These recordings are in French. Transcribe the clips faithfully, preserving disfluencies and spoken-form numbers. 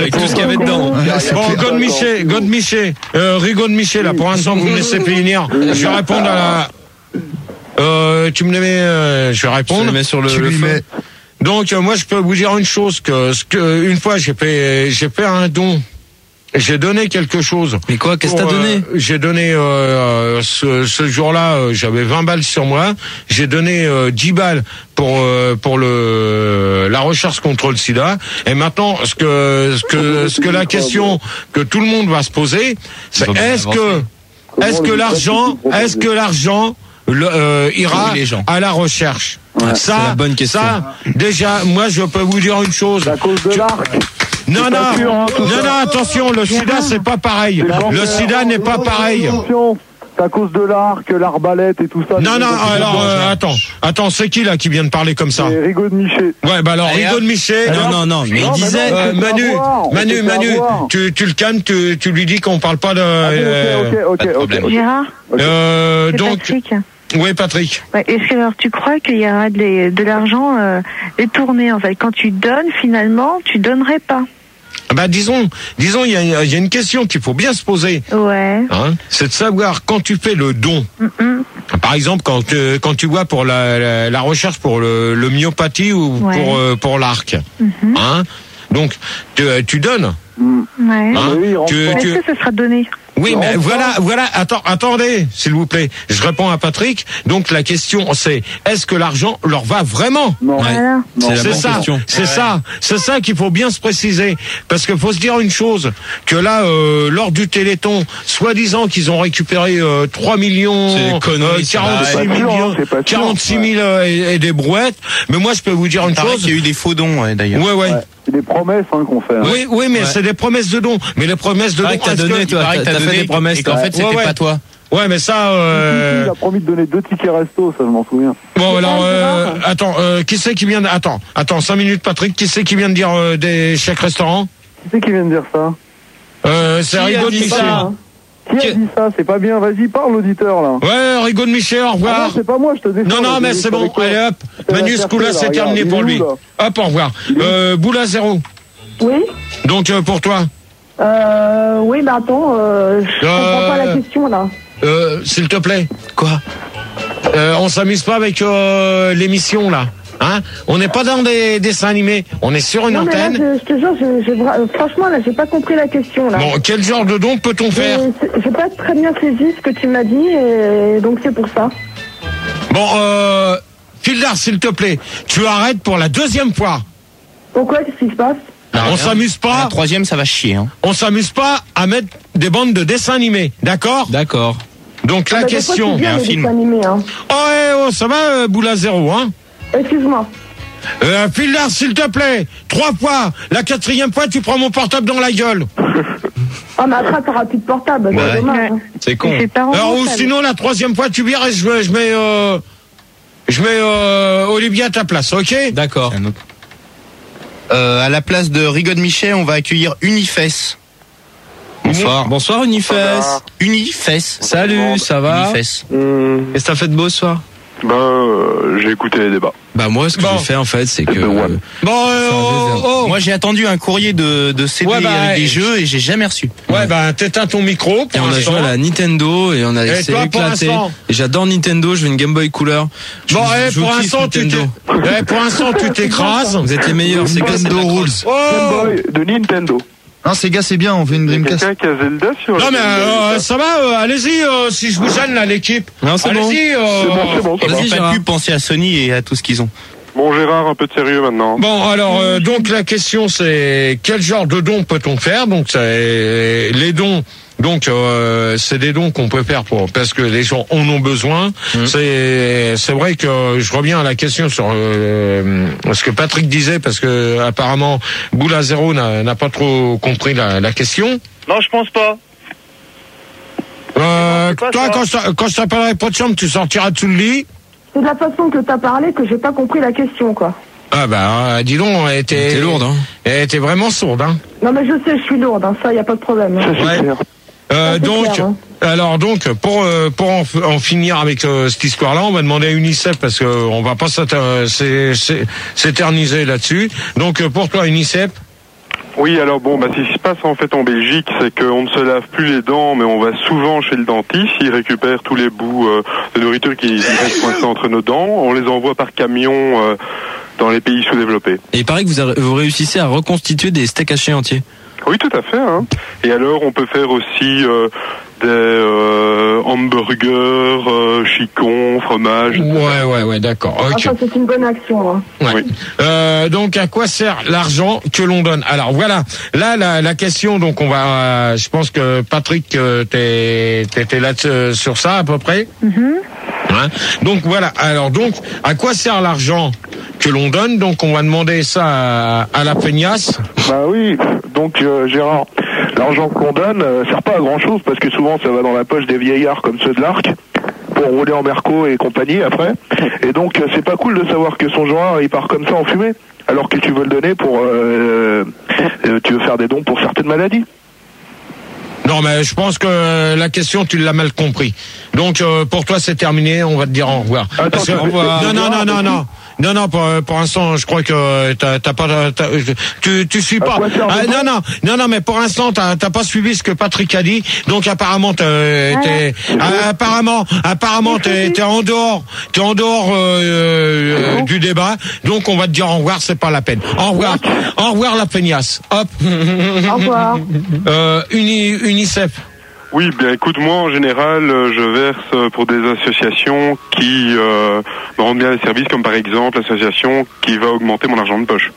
avec tout ce qu'il y avait dedans. Bon, God Miché, God Miché, euh, Rigaud de Miché, là, pour l'instant, vous me laissez finir. Je vais répondre à la... Euh, tu me les mets, euh, je vais répondre. Je le mets sur le, Tu le lui feu. mets. Donc, euh, moi, je peux vous dire une chose, que, ce que une fois, j'ai fait, j'ai fait un don. J'ai donné quelque chose. Mais quoi, qu'est-ce que Pour, t'as donné? euh, J'ai donné, euh, ce, ce jour-là, euh, j'avais vingt balles sur moi. J'ai donné euh, dix balles pour euh, pour le la recherche contre le sida. Et maintenant, ce que ce que ce que la question que tout le monde va se poser, c'est est-ce que est-ce que l'argent est-ce que l'argent le, euh, ira Oui, les gens. à la recherche? Ouais, ça, c'est la bonne question. ça, déjà, moi, je peux vous dire une chose. C'est à cause de l'arc. Non, C'est non, pas sûr, hein, tout non, ça. non, attention, le sida, c'est pas pareil. Le sida n'est pas pareil. Attention, c'est à cause de l'arc, l'arbalète et tout ça. Non, non, alors, euh, attends, attends, c'est qui là qui vient de parler comme ça? C'est Rigaud de Miché. Ouais, bah alors, Rigaud de Miché. Non, non, non, mais il Non, mais disait... non, Euh, c'est Manu, à voir, on Manu, peut Manu, savoir. tu, tu le calmes, tu, tu lui dis qu'on parle pas de. Ah bon, euh, ok, ok, pas de ok, problème. ok. Gérard, euh, c'est donc, Patrick. oui, Patrick. Ouais, est-ce que alors tu crois qu'il y aura de, les- de l'argent euh, détourné en fait? Quand tu donnes, finalement, tu donnerais pas. Bah disons, disons, il y a, il y a une question qu'il faut bien se poser. Ouais. Hein, c'est de savoir quand tu fais le don. Mm-mm. Par exemple, quand tu, quand tu vois pour la, la, la recherche pour le, le myopathie ou Ouais. pour euh, pour l'arc, Mhm. hein, donc tu, tu donnes. Ouais. Hein, oui, il rentre tu, pas. tu- Est-ce que ce sera donné? oui, mais rentre voilà, voilà. Attends, attendez, s'il vous plaît. Je réponds à Patrick. Donc la question, c'est est-ce que l'argent leur va vraiment? Non. Voilà. Non. C'est la C'est bonne ça, question. c'est ça, c'est ça qu'il faut bien se préciser, parce qu'il faut se dire une chose, que là, euh, lors du Téléthon, soi-disant qu'ils ont récupéré euh, trois millions, C'est des conneries, euh, ça. quarante-six C'est pas sûr, millions, hein, c'est pas sûr. quarante-six mille euh, et, et des brouettes. Mais moi, je peux vous dire une Pareil chose. qu'il y a eu des faux dons, ouais, d'ailleurs. Ouais, ouais. Ouais, c'est des promesses hein, qu'on fait. hein. Oui, oui, mais Ouais. c'est des promesses de dons. Mais les promesses de dons, Pareil que t'as est-ce donné, que- toi, Pareil que t'as t'as fait donné des promesses, et qu'en toi. fait c'était Ouais, ouais. pas toi. Ouais, mais ça. Euh... Il a promis de donner deux tickets resto, ça je m'en souviens. Bon, alors, euh, attends, euh, qui c'est qui vient de... Attends, attends, cinq minutes, Patrick. Qui c'est qui vient de dire euh, des chèques restaurants? Qui c'est qui vient de dire ça? euh, C'est Qui a Rigaud de dit Miché. ça Qui a dit ça? C'est pas bien. Vas-y, parle l'auditeur là. Ouais, Rigaud de Miché, au Ah revoir. non, c'est pas moi, je te défends. Non, non, là, mais je- c'est bon. avec toi. Allez, hop. Je Manu, vais ce la coup-là, faire, c'est là, terminé regarde, pour il est lui. où, là Hop, au revoir. Euh, Boule à zéro. Oui, Donc, euh, pour toi, euh, oui, bah attends, euh, je comprends pas la question là. euh, s'il te plaît. Quoi? Euh, on s'amuse pas avec euh, l'émission, là. Hein, on n'est pas dans des dessins animés. On est sur une Non mais là, antenne. je, je te jure, je- j'ai vra- euh, franchement là, j'ai pas compris la question là. Bon, quel genre de don peut-on faire? Et c'est- J'ai pas très bien saisi ce que tu m'as dit, et donc c'est pour ça. Bon, euh, Fildar, s'il te plaît, tu arrêtes pour la deuxième fois. Pourquoi? Qu'est-ce qui se passe? on s'amuse La pas. troisième, ça va chier. Hein. On s'amuse pas à mettre des bandes de dessins animés, d'accord? D'accord. Donc la Bah, des fois, question. c'est bien, il y a un les film. dessins animés, hein. Oh, eh, oh, ça va, euh, Boule à zéro, hein? Excuse-moi. Euh, Fildar, s'il te plaît, trois fois. La quatrième fois, tu prends mon portable dans la gueule. Ah mais après t'auras plus de portable, Ouais. c'est dommage. hein. C'est con. Et ses parents Alors, ou vont sinon, la troisième fois, tu vires et je, je mets, euh, je mets euh, Olivier à ta place, ok? D'accord. Un autre. Euh, à la place de Rigaud de Miché, on va accueillir Unifes. Bonsoir. Bonsoir, Unifes. Unifes. Salut, ça va? Unifes. Hum, Qu'est-ce que t'as fait de beau ce soir? ben, euh, j'ai écouté les débats. Bah, moi, ce que Bon. j'ai fait, en fait, c'est que. The One. Bon, euh, oh, oh. Moi, j'ai attendu un courrier de, de C D Ouais, bah, avec des et- jeux et j'ai jamais reçu. Ouais, ben, t'éteins ton micro. Et Pour on a l'instant. joué à la Nintendo et on a Et essayé toi, pour d'éclater. l'instant Et j'adore Nintendo, je veux une Game Boy Couleur. Je Bon, joue- eh, je pour kiffe l'instant, tu Nintendo. t'es- eh, pour l'instant, tu t'écrases. Vous êtes les meilleurs, c'est Nintendo Rules. Oh Game Boy de Nintendo. Non, ces gars, c'est bien, on fait une Il y a Dreamcast. quelqu'un qui a Zelda sur Non la mais Game Boy, euh, ça. ça va, euh, allez-y, euh, si je vous gêne là l'équipe. Non, c'est bon. Allez-y. euh, C'est bon, c'est bon, ça va. Vas-y, Pas de Gérard. pub, pensez à Sony et à tout ce qu'ils ont. Bon, Gérard, un peu de sérieux maintenant. Bon, alors euh, donc la question c'est quel genre de dons peut-on faire? Donc c'est les dons. Donc euh, c'est des dons qu'on peut faire pour parce que les gens en ont besoin. Mmh. C'est c'est vrai que je reviens à la question sur euh, ce que Patrick disait parce que apparemment Boule à zéro n'a n'a pas trop compris la, la question. Non, je pense pas. Euh, c'est pas toi ça. quand je t'a- quand je t'appellerai pas de chambre, tu sortiras dessous le lit. C'est de la façon que t'as parlé que j'ai pas compris la question, quoi. Ah bah euh, dis donc, elle était T'es lourde, hein. Elle était vraiment sourde, hein. Non mais je sais, je suis lourde, hein, ça y a pas de problème. hein. Ça, c'est Ouais. clair. Euh, Ça, c'est donc, clair, hein. alors donc pour euh, pour en, f- en finir avec euh, cette histoire-là, on va demander à UNICEF parce que euh, on va pas s'éter- s'é- s'é- s'éterniser là-dessus. Donc euh, pour toi UNICEF, Oui, alors bon, bah, ce qui se passe en fait en Belgique, c'est qu'on ne se lave plus les dents, mais on va souvent chez le dentiste. Il récupère tous les bouts euh, de nourriture qui restent coincés entre nos dents. On les envoie par camion euh, dans les pays sous-développés. Et il paraît que vous, a- vous réussissez à reconstituer des steaks hachés entiers. Oui, tout à fait. Hein. Et alors, on peut faire aussi euh, des euh, hamburgers, euh, chicons, fromage. Ouais, ouais, ouais, d'accord. Ah, Ok. ça, c'est une bonne action. Hein. Ouais. Oui. Euh, donc, à quoi sert l'argent que l'on donne? Alors voilà, là la, la question. Donc, on va. Euh, je pense que Patrick, euh, t'es, t'étais là euh, sur ça à peu près. Mhm. Hein, donc voilà. Alors donc, à quoi sert l'argent que l'on donne? Donc, on va demander ça à, à la feignasse. Bah oui, donc euh, Gérard, l'argent qu'on donne euh, sert pas à grand chose parce que souvent ça va dans la poche des vieillards comme ceux de l'Arc pour rouler en Merco et compagnie après. Et donc euh, c'est pas cool de savoir que son genre il part comme ça en fumée alors que tu veux le donner pour euh, euh, tu veux faire des dons pour certaines maladies. Non, mais je pense que la question, tu l'as mal compris. Donc, euh, pour toi, c'est terminé. On va te dire au revoir. Attends, Parce que- au revoir. Non, non, non, non, non. Non, non, pour, pour l'instant, je crois que t'as, t'as pas, t'as- tu, tu suis pas. quoi sert le Ah, don non, non, non, non, mais pour l'instant, t'as, t'as pas suivi ce que Patrick a dit. Donc, apparemment, t'es, t'es- ah, apparemment, apparemment, t'es, t'es en dehors, t'es en dehors euh, euh, du débat. Donc, on va te dire au revoir. C'est pas la peine. Au revoir, au revoir la feignasse. Hop. Au revoir. Euh, Uni, UNICEF. Oui, bien écoute, moi en général, euh, je verse euh, pour des associations qui euh, me rendent bien les services, comme par exemple l'association qui va augmenter mon argent de poche.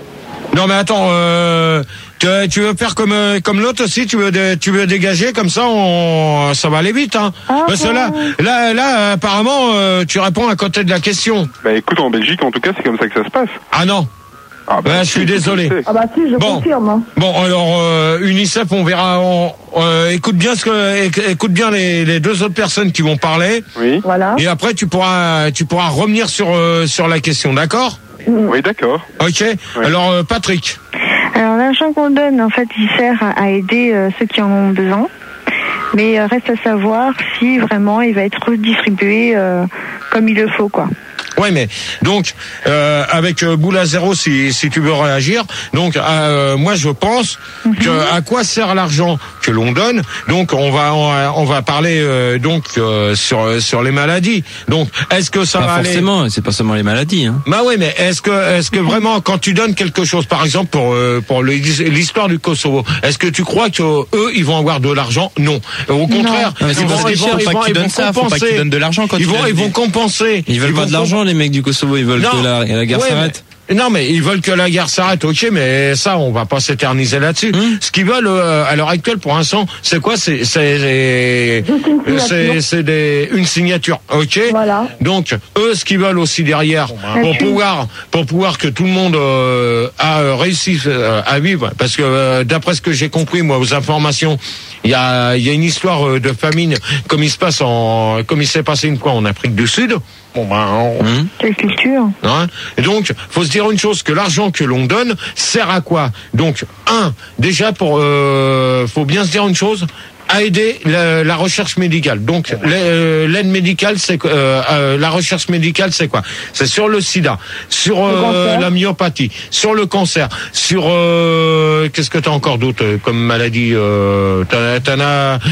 Non mais attends, euh, tu, tu veux faire comme euh, comme l'autre aussi, tu veux dé- tu veux dégager comme ça, on, ça va aller vite, hein. Ah, Parce que là, là, là, apparemment, euh, tu réponds à côté de la question. Bah écoute, en Belgique, en tout cas, c'est comme ça que ça se passe. Ah non. Ah Ben, je suis désolé. Ah bah si, je Bon. confirme. Hein. Bon, alors euh, UNICEF, on verra. On, euh, écoute bien ce que, éc- écoute bien les, les deux autres personnes qui vont parler, Oui, Voilà. et après tu pourras tu pourras revenir sur euh, sur la question, d'accord? oui, d'accord. Ok. Alors euh, Patrick. Alors l'argent qu'on donne, en fait, il sert à, à aider euh, ceux qui en ont besoin. Mais euh, reste à savoir si vraiment il va être redistribué euh, comme il le faut, quoi. Ouais, mais donc euh, avec euh, Boule à zéro, si si tu veux réagir, donc euh, moi je pense que à quoi sert l'argent que l'on donne. Donc on va on va, on va parler euh, donc euh, sur sur les maladies. Donc est-ce que ça Pas va aller? forcément, c'est pas seulement les maladies. Hein. Bah oui, mais est-ce que est-ce que vraiment quand tu donnes quelque chose, par exemple pour euh, pour le- l'histoire du Kosovo, est-ce que tu crois que euh, eux ils vont avoir de l'argent? Non. Au contraire, Non, mais c'est ils pas vont ça ils qu'ils vont cherchent, ils faut pas vont que tu ils vont donnes ça, faut pas que tu compenser. donnes de l'argent quand Ils tu vont donnes ils vont des- compenser. Ils veulent pas de l'argent, les mecs du Kosovo, ils veulent Non. que la, la guerre Ouais, s'arrête. mais- Non, mais ils veulent que la guerre s'arrête, ok, mais ça, on va pas s'éterniser là-dessus. Hum. Ce qu'ils veulent euh, à l'heure actuelle, pour l'instant, c'est quoi? C'est c'est Juste une signature. c'est c'est des une signature, ok. Voilà. Donc eux, ce qu'ils veulent aussi derrière, pour pouvoir pour pouvoir que tout le monde euh, a euh, réussi euh, à vivre, parce que euh, d'après ce que j'ai compris, moi, aux informations, il y a il y a une histoire euh, de famine, comme il se passe en comme il s'est passé une fois en Afrique du Sud. Bon ben. on- Hum. Quelle culture. Hein, et donc, faut se dire une chose, que l'argent que l'on donne sert à quoi? Donc, un, déjà pour, euh, faut bien se dire une chose, à aider la, la recherche médicale. Donc, le- l'aide médicale, c'est que, euh, euh, la recherche médicale, c'est quoi? C'est sur le sida, sur euh, cancer. la myopathie, sur le cancer, sur euh, qu'est-ce que t'as encore d'autre euh, comme maladie? Euh, t'en, t'en as,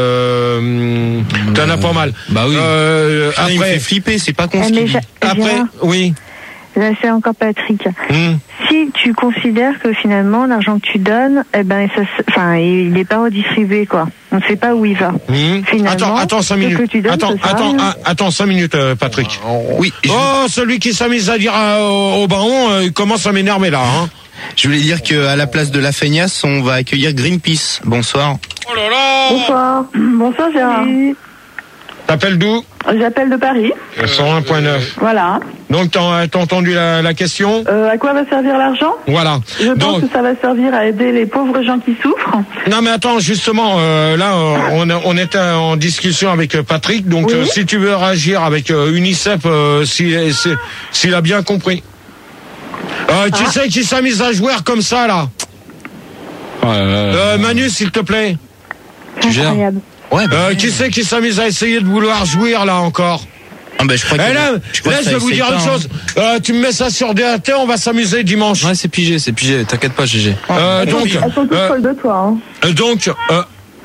euh, t'en as pas mal. Bah oui. Euh, Ah, il me après, fait flipper, c'est pas con Ah, ce mais qu'il dit. j'a- après, Gérard, oui. là c'est encore Patrick. Hum. Si tu considères que finalement l'argent que tu donnes, eh ben, ça, se- enfin, il n'est pas redistribué, quoi. On ne sait pas où il va. Mmh. Finalement, attends, attends cinq ce minutes. que tu donnes, attends, ça sert à attends, rien. ah, attends cinq minutes, euh, Patrick. Oui, je, Oh, celui qui s'amuse à dire euh, au, au baron, euh, il commence à m'énerver là. Hein. je voulais dire qu'à la place de la feignasse, on va accueillir Greenpeace. Bonsoir. Oh là là. Bonsoir. Bonsoir Gérard. T'appelles d'où? J'appelle de Paris. cent un point neuf. Voilà. Donc t'as t'as entendu la, la question? Euh, à quoi va servir l'argent? Voilà. Je pense Donc, que ça va servir à aider les pauvres gens qui souffrent. non mais attends, justement, euh, là, euh, on, a- on était en discussion avec euh, Patrick. Donc Oui. euh, si tu veux réagir avec euh, UNICEF, euh, si, si- s'il a bien compris. Euh, tu Ah. sais qui s'amuse à jouer comme ça là? Euh, Manu, s'il te plaît. Tu gères. Incroyable. Ouais, bah, Euh, qui c'est qui s'amuse à essayer de vouloir jouir là encore? Ah ben, je crois Eh là, je, crois là, que je ça vais vous essaye dire pas, une hein. chose. Euh, tu me mets ça sur D A T, on va s'amuser dimanche. Ouais, c'est pigé, c'est pigé. T'inquiète pas, G G. Euh, donc, Elles sont toutes euh, folles de toi. Hein. donc, euh,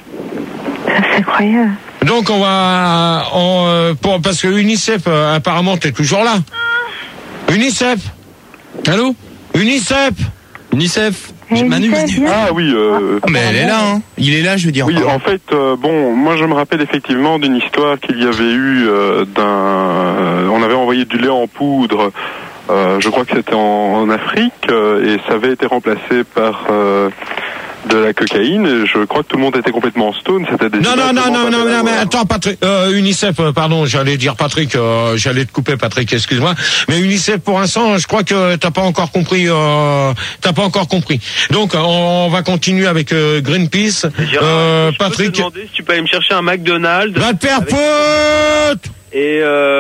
C'est incroyable. donc on va, on, euh, pour, parce que UNICEF, euh, apparemment, t'es toujours là. UNICEF, Allô UNICEF. UNICEF. Eh, Manu, Youssef, Manu. viens. Ah oui, euh, Mais elle est là, hein. Il est là, je veux dire. oui, en fait, euh, bon, moi je me rappelle effectivement d'une histoire qu'il y avait eu euh, d'un... euh, on avait envoyé du lait en poudre, euh, je crois que c'était en, en Afrique, euh, et ça avait été remplacé par euh, de la cocaïne, et je crois que tout le monde était complètement stone, c'était des... Non, non, non, non, non, non, mais mais attends, Patrick, euh, UNICEF, euh, pardon, j'allais dire Patrick, euh, j'allais te couper, Patrick, excuse-moi, mais UNICEF, pour l'instant, je crois que t'as pas encore compris, euh, t'as pas encore compris. Donc, on, on va continuer avec euh, Greenpeace, euh, je peux te Patrick. demander si tu peux aller me chercher un McDonald's Va te faire avec- foutre! et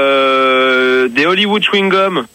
euh, des Hollywood chewing gum.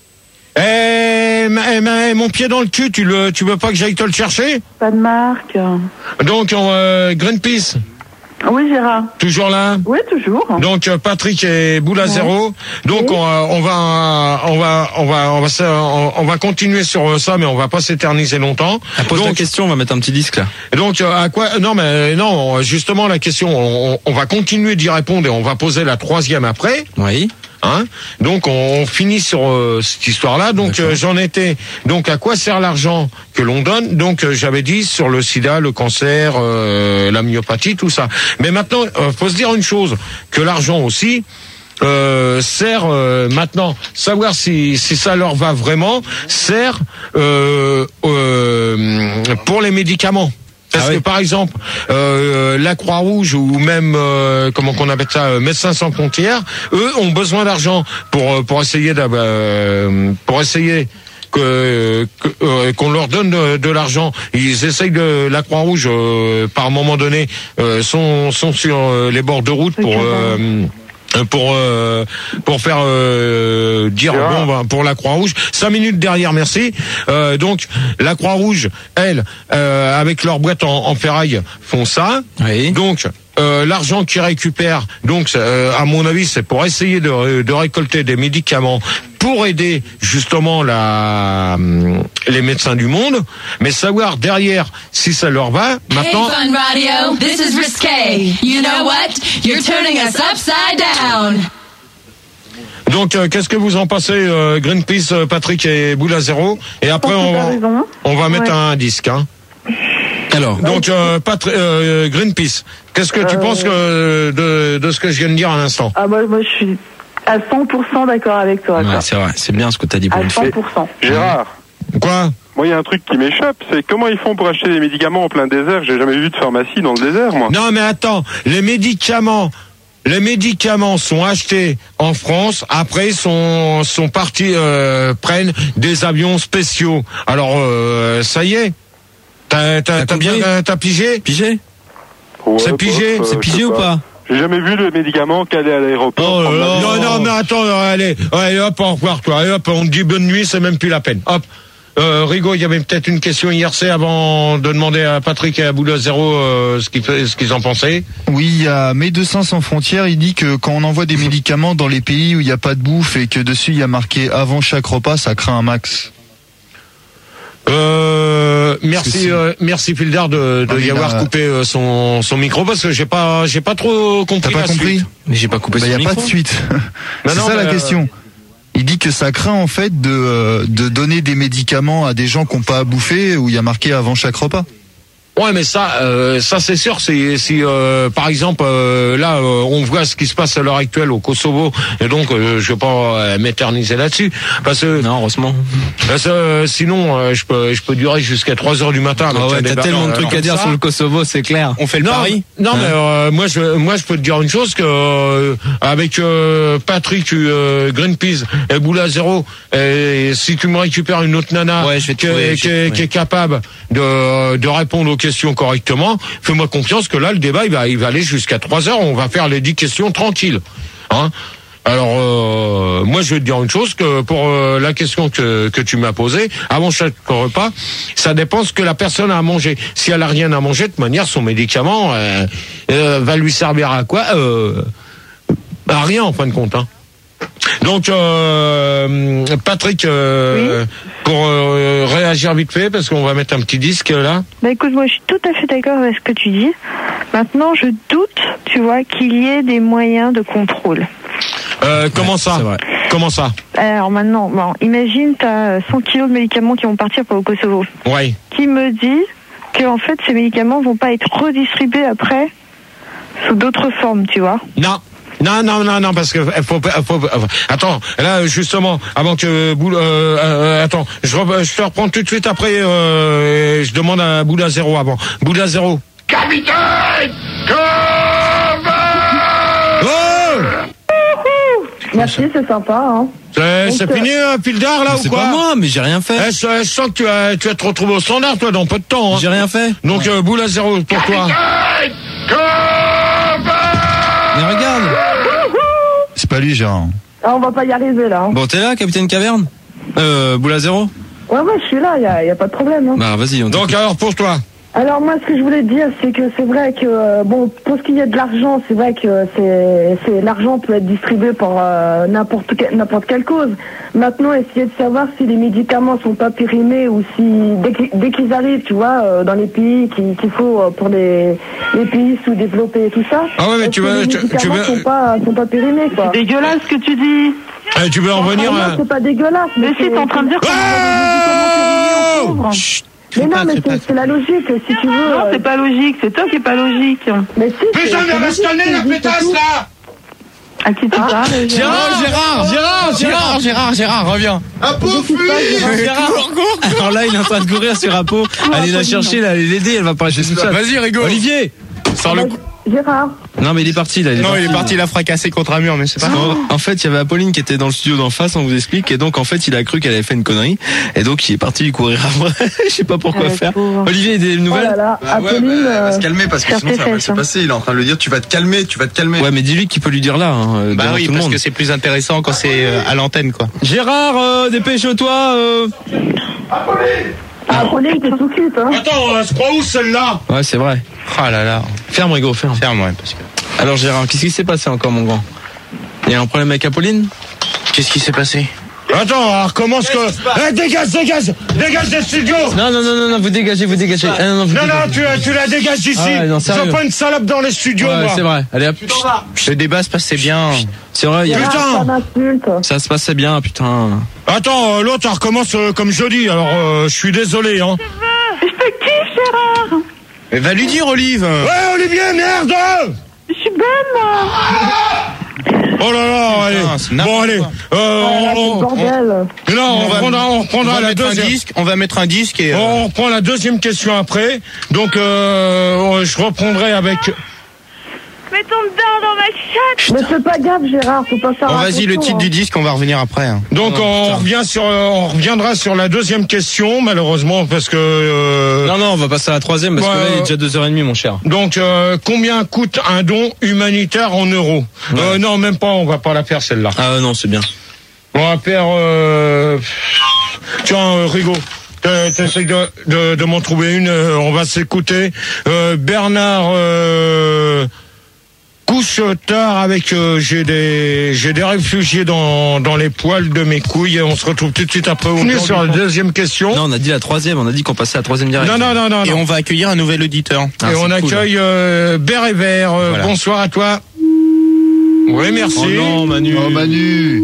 Eh, ma- eh, ma- mon pied dans le cul, tu le, tu veux pas que j'aille te le chercher? Pas de marque. Donc, on, euh, Greenpeace, Oui, Gérard. toujours là? Oui, toujours. Donc euh, Patrick et Boule à zéro. Donc Oui. on, euh, on va on va on va on va se- on, on va continuer sur ça, mais on va pas s'éterniser longtemps. Ah, pose la Donc question, on va mettre un petit disque là. donc euh, à quoi Non mais non, justement la question, on, on va continuer d'y répondre et on va poser la troisième après. Oui. Hein, donc on, on finit sur euh, cette histoire-là. Donc euh, j'en étais. Donc à quoi sert l'argent que l'on donne? Donc euh, j'avais dit sur le sida, le cancer, euh, la myopathie, tout ça. Mais maintenant, euh, faut se dire une chose, que l'argent aussi euh, sert euh, maintenant, savoir si si ça leur va vraiment, sert euh, euh, pour les médicaments. Parce Ah oui. que par exemple, euh, la Croix-Rouge ou même euh, comment qu'on appelle ça, euh, Médecins sans frontières, eux ont besoin d'argent pour euh, pour essayer d'avoir, euh, pour essayer que, que, euh, qu'on leur donne de, de l'argent. Ils essayent de la Croix-Rouge euh, par moment donné euh, sont sont sur euh, les bords de route pour euh, pour euh, pour faire euh, dire Yeah. bon ben, pour la Croix-Rouge. Cinq minutes derrière, merci. Euh, donc la Croix-Rouge, elle, euh, avec leur boîte en, en ferraille, font ça. Oui. Donc euh, l'argent qu'ils récupèrent, donc euh, à mon avis, c'est pour essayer de, de récolter des médicaments pour aider justement la, les médecins du monde, mais savoir derrière si ça leur va. Maintenant, Hey, Fun Radio, this is risque. You know what? You're turning us upside down. donc euh, qu'est-ce que vous en pensez, euh, Greenpeace, euh, Patrick et Boule à zéro? Et après pense que on t'as va, raison. on va mettre Ouais. un disque. Hein. Alors, Donc euh, Patri- euh, Greenpeace, qu'est-ce que tu Euh, penses que, de, de ce que je viens de dire à l'instant? Ah, moi, moi, je suis à cent pour cent d'accord avec toi. ouais, quoi. c'est vrai, c'est bien ce que t'as dit pour À une cent fois. pour cent. Gérard, Quoi? moi il y a un truc qui m'échappe, c'est comment ils font pour acheter des médicaments en plein désert? J'ai jamais vu de pharmacie dans le désert, moi. Non mais attends, les médicaments, les médicaments sont achetés en France. Après, sont sont partis euh, prennent des avions spéciaux. Alors euh, ça y est, t'as t'as T'as t'as bien compris euh, t'as pigé? Pigé Ouais, c'est bof, pigé, euh, C'est je pigé sais ou pas? J'ai jamais vu le médicament qu'aller à l'aéroport. Oh là prendre là. l'avion. Non non mais attends, euh, allez, allez hop, au revoir toi, allez, hop, on te dit bonne nuit, c'est même plus la peine. Hop. Euh, Rigaud, il y avait peut-être une question hier, c'est avant de demander à Patrick et à Boule à zéro euh, ce qu'ils fait- ce qu'ils en pensaient. Oui, il y a Médecins sans frontières, il dit que quand on envoie des médicaments dans les pays où il n'y a pas de bouffe et que dessus il y a marqué avant chaque repas, ça craint un max. Euh, merci, Si. euh, merci Fildar de, de Ah oui, y avoir là, coupé euh, son, son micro parce que j'ai pas, j'ai pas trop T'as compris pas la compris? suite. Mais j'ai pas coupé Bah, son il n'y a micro. pas de suite. Mais C'est non, ça mais, la euh, question. Il dit que ça craint en fait de, euh, de donner des médicaments à des gens qui n'ont pas à bouffer où il y a marqué avant chaque repas. Ouais, mais ça, euh, ça c'est sûr. C'est si euh, par exemple euh, là, euh, on voit ce qui se passe à l'heure actuelle au Kosovo, et donc euh, je vais pas euh, m'éterniser là-dessus, parce que Non, heureusement. parce que, euh, sinon euh, je peux, je peux durer jusqu'à trois heures du matin. avec Ah ouais, un t'as débat, tellement de euh, trucs à comme dire ça. sur le Kosovo, c'est clair. On fait le Non, pari. non, Hein mais euh, moi je moi je peux te dire une chose que euh, avec euh, Patrick euh, Greenpeace et Boula Zéro, et si tu me récupères une autre nana Ouais, je vais te qui, est- trouver, qui je vais est, te qui est capable de de répondre aux questions correctement, fais-moi confiance que là le débat il va il va aller jusqu'à trois heures, on va faire les dix questions tranquilles, hein. Alors euh, moi je vais te dire une chose, que pour euh, la question que que tu m'as posée, avant chaque repas, ça dépend ce que la personne a à manger. Si elle a rien à manger, de toute manière son médicament euh, euh, va lui servir à quoi? euh, À rien en fin de compte, hein. Donc, euh, Patrick, euh, oui. pour euh, réagir vite fait, parce qu'on va mettre un petit disque là. Bah écoute, moi je suis tout à fait d'accord avec ce que tu dis. Maintenant, je doute, tu vois, qu'il y ait des moyens de contrôle. Euh, comment ouais, ça c'est vrai. Comment ça? Alors maintenant, bon, imagine, tu as cent kilos de médicaments qui vont partir pour le Kosovo. Oui. Qui me dit que en fait, ces médicaments vont pas être redistribués après sous d'autres formes, tu vois? Non. Non, non, non, non, parce que faut, faut, faut attends, là justement, avant que euh, euh, attends, je, re, je te reprends tout de suite après. Euh, je demande à Bouddha Zéro avant. Bouddha Zéro. Capitaine. Oh merci, c'est sympa. Hein. C'est, c'est fini, euh, Pildar, là, ou c'est quoi? C'est pas moi, mais j'ai rien fait. Eh, je, je sens que tu vas, tu vas te retrouver au standard, toi, dans peu de temps. Hein. J'ai rien fait. Donc, euh, Boula Zéro, pour toi. Mais regarde. C'est pas lui, Gérard. Ah, on va pas y arriver, là. Hein. Bon, t'es là, Capitaine Caverne? Euh, Boula Zéro? Ouais, ouais, je suis là, y a, y a pas de problème. Hein. Bah, vas-y, on Donc, t'écoute. alors, pour toi? Alors moi, ce que je voulais dire, c'est que c'est vrai que euh, bon, pour ce qui est de l'argent, c'est vrai que c'est, c'est l'argent peut être distribué pour euh, n'importe que, n'importe quelle cause. Maintenant, essayer de savoir si les médicaments sont pas périmés ou si dès, dès qu'ils arrivent, tu vois, euh, dans les pays qu'il, qu'il faut euh, pour les, les pays sous-développés et tout ça. Ah ouais, mais tu veux, les tu, médicaments tu veux... sont pas sont pas périmés, quoi. C'est dégueulasse ce que tu dis. Eh, tu veux en venir? Enfin, euh... c'est pas dégueulasse. Mais, mais si t'es en train de dire qu'on a des médicaments périmés. Chut. Mais non, mais c'est, c'est la logique, si tu veux. Non, c'est pas logique, c'est toi qui est pas logique. Mais si. Putain, mais reste calmer la pétasse là! À qui tu parles? Gérard, Gérard, Gérard, Gérard, Gérard, Gérard, reviens. Un pauvre fille! Gérard, alors là, il est en train de courir sur Apo. Allez la chercher, là, allez l'aider, elle va pas rester toute seule. Vas-y, rigole. Olivier! Sors le. Gérard. Non, mais il est parti, là. Il est non, parti, il est parti, il a fracassé contre un mur, mais c'est pas grave. En fait, il y avait Apolline qui était dans le studio d'en face, on vous explique, et donc, en fait, il a cru qu'elle avait fait une connerie, et donc, il est parti lui courir après. Je sais pas pourquoi euh, faire. Pour... Olivier, des nouvelles? Oh là là, bah ouais, Apolline, bah, elle va se euh, calmer parce que sinon ça va mal se passer. Il est en train de le dire, tu vas te calmer, tu vas te calmer. Ouais, mais dis-lui qu'il peut lui dire là, hein, bah devant oui, tout le parce monde. que c'est plus intéressant quand c'est euh, à l'antenne, quoi. Gérard, euh, dépêche-toi, euh... Apolline! Ah, Apolline, t'es tout cute, hein. Attends, elle se croit où celle-là? Ouais, c'est vrai. Oh là là. Ferme, Rigo, ferme. Ferme, ouais, parce que... Alors, Gérard, qu'est-ce qui s'est passé encore, mon grand? Il y a un problème avec Apolline? Qu'est-ce qui s'est passé? Attends, on recommence que... Eh, dégage, dégage! Dégage des studios! Non, non, non, non, non, vous dégagez, vous dégagez. Ah, non, non, vous non, dégagez. non, tu, tu la dégages d'ici! Ah ouais, non, je veux pas une salope dans les studios, ouais, moi! c'est vrai. Allez, hop. Le débat se passait bien. C'est vrai, il y a... Putain! Ça se passait bien, putain. Attends, euh, l'autre, elle recommence euh, comme jeudi, alors euh, je suis désolé, hein. Je te kiffe, Gérard. Mais va lui dire, Olive. Ouais, Olivier, merde! Je suis bonne, moi. Oh là là, allez. Putain, bon, allez. Euh, Ah, on, on, bordel. on, non, on, on va, reprendra, on reprendra on va la mettre deuxième. un disque, on va mettre un disque et... Euh... On reprend la deuxième question après. Donc, euh, je reprendrai avec... Mets ton dedans dans ma chatte. Mais fais pas gaffe, Gérard, faut pas faire Bon, un vas-y, le titre hein. du disque, on va revenir après. Hein. Donc, oh, non, on revient sur, on reviendra sur la deuxième question, malheureusement, parce que... Euh, non, non, on va passer à la troisième, parce ouais, que là, il est déjà deux heures trente, mon cher. Donc, euh, combien coûte un don humanitaire en euros? Ouais. euh, Non, même pas, on va pas la faire, celle-là. Ah non, c'est bien. On va faire... Euh... Tiens, euh, Rigo. T'essayes de, de, de m'en trouver une, euh, on va s'écouter. Euh, Bernard... Euh... Couche tard avec euh, j'ai des j'ai des réfugiés dans dans les poils de mes couilles et on se retrouve tout de suite après. On est sur la deuxième question. Non, on a dit la troisième, on a dit qu'on passait à la troisième direct. Non non non non. Et non. on va accueillir un nouvel auditeur. Ah, et on cool. accueille euh, Bert et Vert. Euh, voilà. Bonsoir à toi. Oui, merci. Oh non, Manu. Oh, Manu.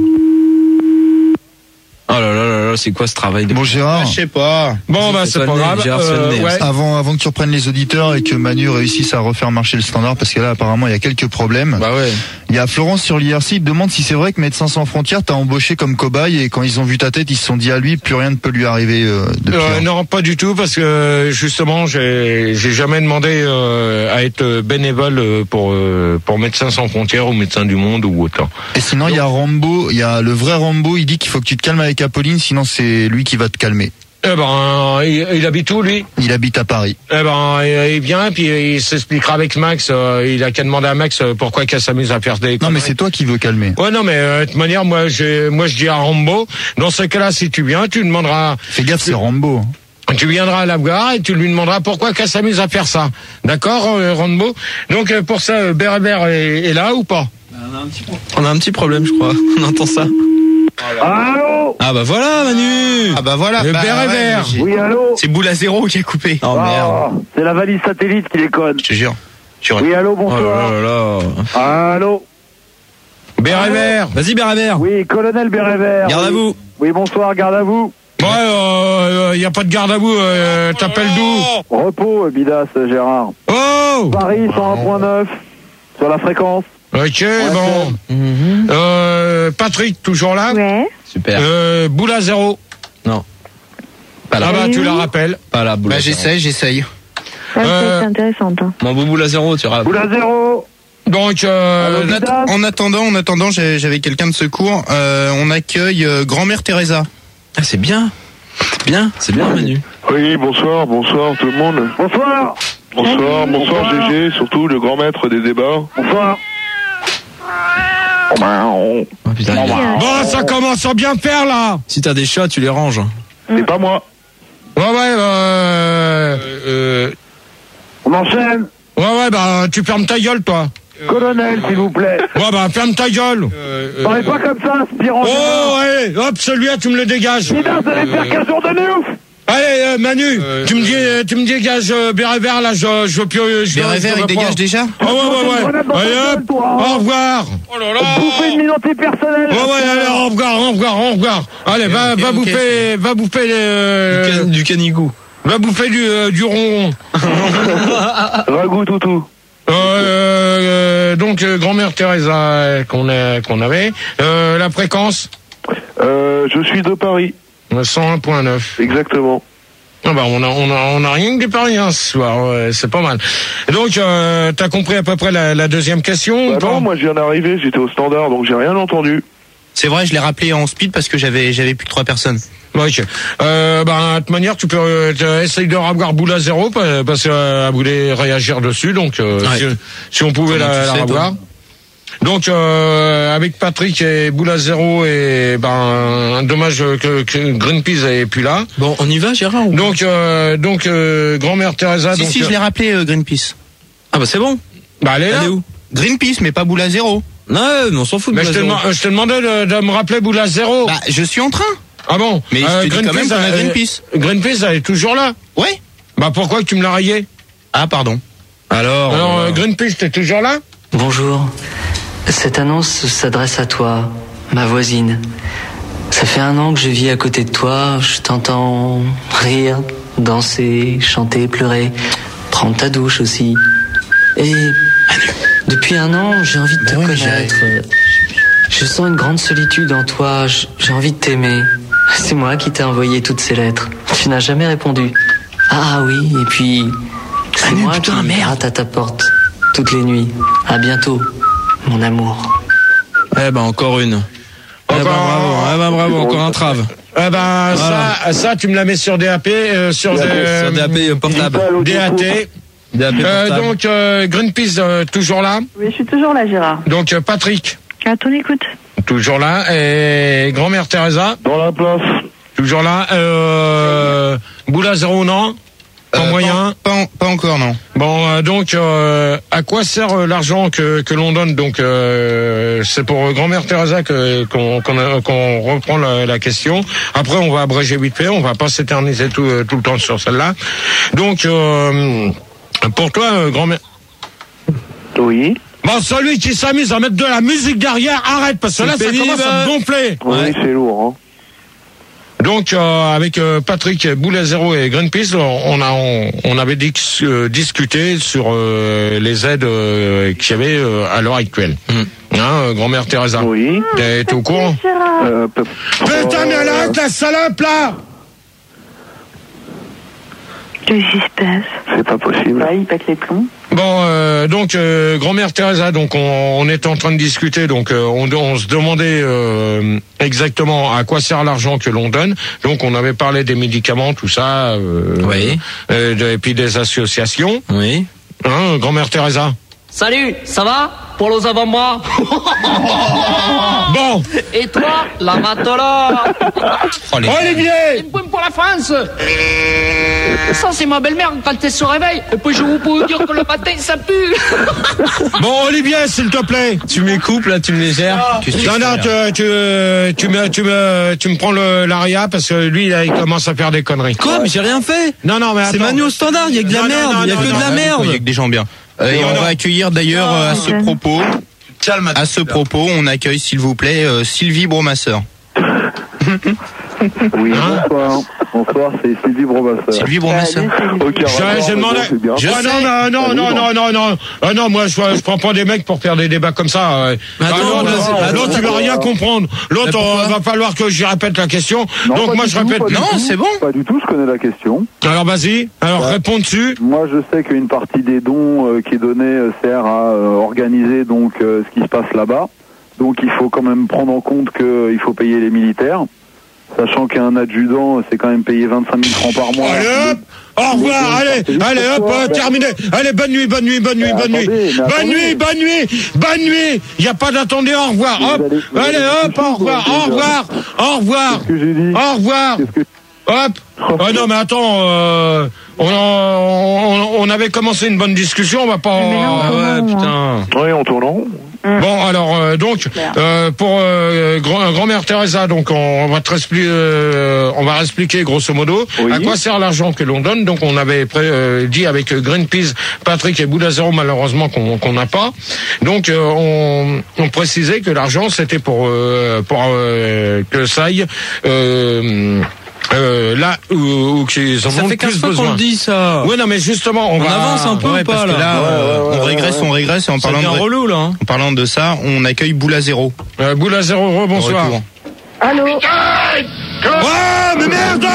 Oh là là là là, c'est quoi ce travail de... Bon, Gérard. Ah, je sais pas. Bon bah c'est pas grave. Euh, ouais. Avant, avant que tu reprennes les auditeurs et que Manu réussisse à refaire marcher le standard, parce que là apparemment il y a quelques problèmes. Bah ouais. Il y a Florence sur l'I R C, il demande si c'est vrai que Médecins sans frontières t'a embauché comme cobaye et quand ils ont vu ta tête, ils se sont dit à lui, plus rien ne peut lui arriver euh, de pire. Euh, non, pas du tout, parce que justement, j'ai j'ai jamais demandé euh, à être bénévole pour euh, pour Médecins sans frontières ou Médecins du Monde ou autant. Et sinon, il y a Rambo, il y a le vrai Rambo, il dit qu'il faut que tu te calmes avec Apolline, sinon c'est lui qui va te calmer. Eh ben, il, il habite où, lui? Il habite à Paris. Eh ben, il, il vient, puis il s'expliquera avec Max. Euh, il a qu'à demander à Max euh, pourquoi qu'elle s'amuse à faire des... Non, mais c'est toi qui veux calmer. Ouais, non, mais euh, de toute manière, moi, j'ai, moi, je dis à Rambo, dans ce cas-là, si tu viens, tu demanderas... Fais gaffe, c'est Rambo. Tu viendras à l'Afghan et tu lui demanderas pourquoi qu'elle s'amuse à faire ça. D'accord, euh, Rambo? Donc, euh, pour ça, euh, Berbère est, est là ou pas? Bah On a un petit problème, je crois. On entend ça. Allô? Ah bah voilà, Manu. Ah bah voilà. Le bah, béret ouais, vert. j'ai- Oui, allô? C'est Boule à zéro qui a coupé. Oh merde. C'est la valise satellite qui déconne. Je te jure. Je jure. Oui, allô, Oh là bonsoir. là là. Allô? Béret vert. Vas-y, Bérévert. Oui, colonel béret vert. Garde à Oui. vous. Oui, bonsoir, garde à vous. Ouais, euh, y a pas de garde à vous, euh, t'appelles d'où? Repos, Bidas, Gérard. Oh! Paris cent un virgule neuf sur la fréquence. Ok, bon. Euh, Patrick, toujours là? Ouais. Super. Euh, Boule à zéro. Non. Ah bah, tu la rappelles. Pas la boule Bah à zéro. j'essaye, j'essaye. Ouais, Euh, c'est intéressant. Hein. Mon boule à zéro, tu rappelles. Boule à zéro. Donc, euh, Allô, En, Bidas. att- en attendant, en attendant, j'ai- j'avais quelqu'un de secours. Euh, on accueille euh, grand-mère Teresa. Ah, c'est bien. C'est bien, c'est bien, Manu. Oui, bonsoir, bonsoir tout le monde. Bonsoir. Bonsoir, bonsoir G G, surtout le grand maître des débats. Bonsoir. Oh putain, il est- bon, ça commence à bien faire, là. Si t'as des chats, tu les ranges. C'est pas moi. Ouais, ouais, euh, euh, On enchaîne. ouais, ouais, bah, tu fermes ta gueule, toi. Colonel, s'il vous plaît. Ouais, bah, ferme ta gueule. Parlez pas comme ça, aspirant. Oh, allez, hop, celui-là, tu me le dégages. Bidas, vous allez faire quinze jours de ouf. Allez, euh, Manu, tu me dis, euh, tu me dégages, euh, béret vert, là, je, je veux plus, je veux- Béret je vert, veux il pas. dégage déjà. Ah ouais, ouais, Une ouais. grenade dans ta Allez, gueule, hop, toi, hein. au revoir. Oh là là. Bouffez une identité personnelle. Ouais, ouais, allez, au revoir, au revoir, au revoir. Allez, va, ok, va ok. bouffer, va bouffer, euh, Du, can- du canigou. va bouffer du, euh, du ronron. Ragout toutou. Euh, euh, donc, euh, grand-mère Teresa, euh, qu'on a, qu'on avait, euh, la fréquence, Euh, je suis de Paris, euh, cent un virgule neuf. exactement. Ah bah, on a, on a, on a rien que des paris, hein, ce soir, ouais, c'est pas mal. Et donc, euh, t'as compris à peu près la, la deuxième question? Bah ou pas non, moi je viens d'arriver, j'étais au standard, donc j'ai rien entendu. C'est vrai, je l'ai rappelé en speed parce que j'avais j'avais plus que trois personnes. Ok. Euh, bah, de toute manière, tu peux euh, t- essayer de revoir boule à zéro pa- parce qu'elle voulait réagir dessus. Donc, euh, Ouais. si, si on pouvait Comment la, tu la sais, revoir. toi Donc, euh, avec Patrick et boule à zéro et ben, dommage que, que Greenpeace n'est plus là. Bon, on y va, Gérard ou... Donc, euh, donc, euh, grand-mère Teresa. Si donc, si, je l'ai rappelé euh, Greenpeace. Ah bah c'est bon. bah, elle est là. Elle est où? Greenpeace, mais pas Boule à zéro. Non, mais on s'en fout de Mais boule je à te, zéro. deman- je te demandais de, de me rappeler boule à zéro. Bah, je suis en train. Ah bon? Mais je te dis quand même qu'on a elle- Greenpeace. Greenpeace, elle est toujours là. Ouais. Bah, pourquoi que tu me l'as rayé? Ah, pardon. Alors, Alors, euh, euh, Greenpeace, t'es toujours là? Bonjour. Cette annonce s'adresse à toi, ma voisine. Ça fait un an que je vis à côté de toi. Je t'entends rire, danser, chanter, pleurer, prendre ta douche aussi. Et depuis un an, j'ai envie de te Ben ouais, mais connaître. Je sens une grande solitude en toi. J- J'ai envie de t'aimer. C'est moi qui t'ai envoyé toutes ces lettres. Tu n'as jamais répondu. Ah oui, et puis c'est Manu, moi putain, qui merde. gratte à ta porte toutes les nuits. À bientôt, mon amour. eh ben encore une. Eh ben Encore- bravo, eh ben bravo, encore un trave. Eh ben, Voilà. ça, ça, tu me la mets sur D A P, euh, sur des, Sur D A P portable. D A T. D A P Euh, portable. donc, euh, Greenpeace, euh, toujours là. Oui, je suis toujours là, Gérard. Donc, euh, Patrick, À ton écoute. toujours là. Et grand-mère Teresa, Dans la place. toujours là. Euh, Boule à zéro, non? Pas Euh, moyen. Pas, en- pas encore, non. Bon, euh, donc, euh, à quoi sert euh, l'argent que, que l'on donne? Donc, euh, c'est pour euh, grand-mère Teresa que qu'on qu'on a- qu'on reprend la, la question. Après, on va abréger vite fait. On va pas s'éterniser tout, euh, tout le temps sur celle-là. Donc, euh, pour toi, euh, grand-mère. Oui. Bon, celui qui s'amuse à mettre de la musique derrière, arrête, parce que C'est là, ça pénible. commence à me gonfler. Oui, Ouais. c'est lourd, hein. Donc, euh, avec euh, Patrick Boule à zéro et Greenpeace, on a on, on avait dis- euh, discuté sur euh, les aides euh, qu'il y avait euh, à l'heure actuelle. Hein, euh, grand-mère Teresa. Oui. T'es t'es au courant? Euh, pe- Putain, mais elle arrête la salope, là! Qu'est-ce qui se passe? c'est pas possible. il pète les plombs. Bon, euh, donc euh, grand-mère Teresa, donc on, on est en train de discuter, donc euh, on, on se demandait euh, exactement à quoi sert l'argent que l'on donne. Donc on avait parlé des médicaments, tout ça, euh, Oui. euh, de- et puis des associations. Oui. Hein, grand-mère Teresa. Salut, ça va? pour les avant-bras. Bon. Et toi, la matelas. Oh, Olivier. Une pomme pour la France. Ça, c'est ma belle-mère quand elle se réveille. Et puis, je vous peux vous dire que le matin, ça pue. Bon, Olivier, s'il te plaît. Tu m'écoupes, là, tu me légères. Non, non, tu, tu, tu me, tu me, tu me prends le, l'aria parce que lui, là, il commence à faire des conneries. Quoi? Mais j'ai rien fait. Non, non, mais attends. C'est Manu au standard, il y a que de la Non, merde, non, il y a non, que non, de la non, merde. Il y a que des gens bien. Euh, et Non, on non. va accueillir d'ailleurs euh, à ce propos, Calme. à ce propos, on accueille s'il vous plaît euh, Sylvie Bromasseur. Oui, bonsoir. Bonsoir, c'est Sylvie Bromasseur. Sylvie Bromasseur. Ok, J'ai, j'ai demandé. Je Ah, sais. non, non, non, non, non, non, non. Ah non, moi, je, je prends pas des mecs pour faire des débats comme ça. euh. Mais attends, Ah, l'autre, là, c'est- l'autre, attends, il va rien comprendre. L'autre, Mais pourquoi euh, va falloir que je répète la question. Non, Donc pas moi, du je tout, répète. pas du Non, tout. c'est bon. Pas du tout, je connais la question. Alors vas-y. Alors Ouais. réponds dessus. Moi, je sais qu'une partie des dons euh, qui est donnée euh, sert à euh, organiser donc euh, ce qui se passe là-bas. Donc, il faut quand même prendre en compte qu'il faut payer les militaires, sachant qu'un adjudant, c'est quand même payé vingt-cinq mille francs par mois. Allez hop. Au revoir. Allez, allez hop. euh, terminé. Allez, bonne nuit, bonne nuit, bonne nuit, bonne nuit, attendez, mais bonne attendez. nuit, bonne nuit, bonne nuit. Il y a pas d'attendez. Au revoir. Vous Hop. allez- vous Allez allez hop. Au revoir. déjà. Au revoir. Au revoir. Qu'est-ce que j'ai dit Au revoir. Qu'est-ce que... Hop. Ah non, mais attends, euh, on, on, on avait commencé une bonne discussion, on va pas. Mais non, Ah ouais, non, putain. Oui, on tourne en rond. Bon, alors euh, donc euh, pour euh, grand, grand-mère Teresa, donc on va te respli- euh, on va expliquer grosso modo Oui. à quoi sert l'argent que l'on donne. Donc on avait pré- euh, dit avec Greenpeace, Patrick et Boulazero, malheureusement qu'on qu'on n'a pas. Donc euh, on, on précisait que l'argent c'était pour euh, pour euh, que ça aille. Euh, euh, là où, où qu'ils en Ça ont fait le plus quinze fois qu'on besoin. le dit, ça. Oui, non, mais justement, on, On va avance un peu Ouais, ou parce pas, que là? là, euh, Ouais, ouais, on ouais, régresse, ouais. on régresse et en Ça parlant devient de, relou, là. hein. en parlant de ça, on accueille Boulazero. Euh, Boulazero, rebonsoir. Retour. Allô? Oh, mais merde!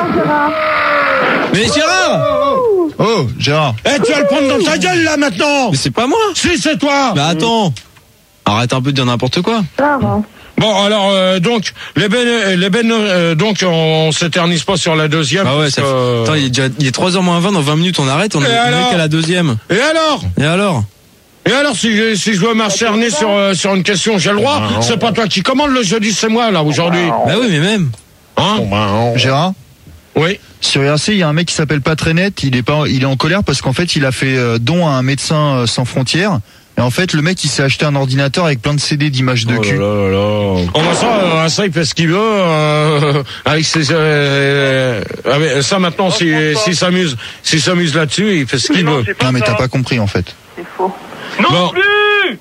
Mais Gérard! Oh, Gérard. Eh, tu vas le prendre dans ta gueule, là, maintenant! Mais c'est pas moi! Si, c'est toi! Bah attends! Arrête un peu de dire n'importe quoi. Sarah. Bon, alors, euh, donc, les ben, les ben, euh, donc, on s'éternise pas sur la deuxième. Bah ouais, parce ça que- fait... Attends, il est déjà il est trois heures moins vingt, dans vingt minutes on arrête, on Et est on est alors qu'à la deuxième. Et alors? Et alors? Et alors, si je, si je veux m'acharner sur, euh, sur une question, j'ai le droit? C'est pas toi qui commande le jeudi, c'est moi, là, aujourd'hui. Bah oui, mais même. Hein? Gérard, Oui. sur R C, il y a un mec qui s'appelle Patrenet, il est pas, il est en colère parce qu'en fait, il a fait euh, don à un médecin euh, sans frontières. Et en fait, le mec, il s'est acheté un ordinateur avec plein de C D d'images de Oh cul. là là là. On va ça, euh, ça il fait ce qu'il veut. Euh, avec ses, euh, avec, ça maintenant, s'il si, s'amuse, s'il s'amuse là-dessus, il fait ce qu'il veut. Non, mais t'as pas compris, en fait. Non bon. plus.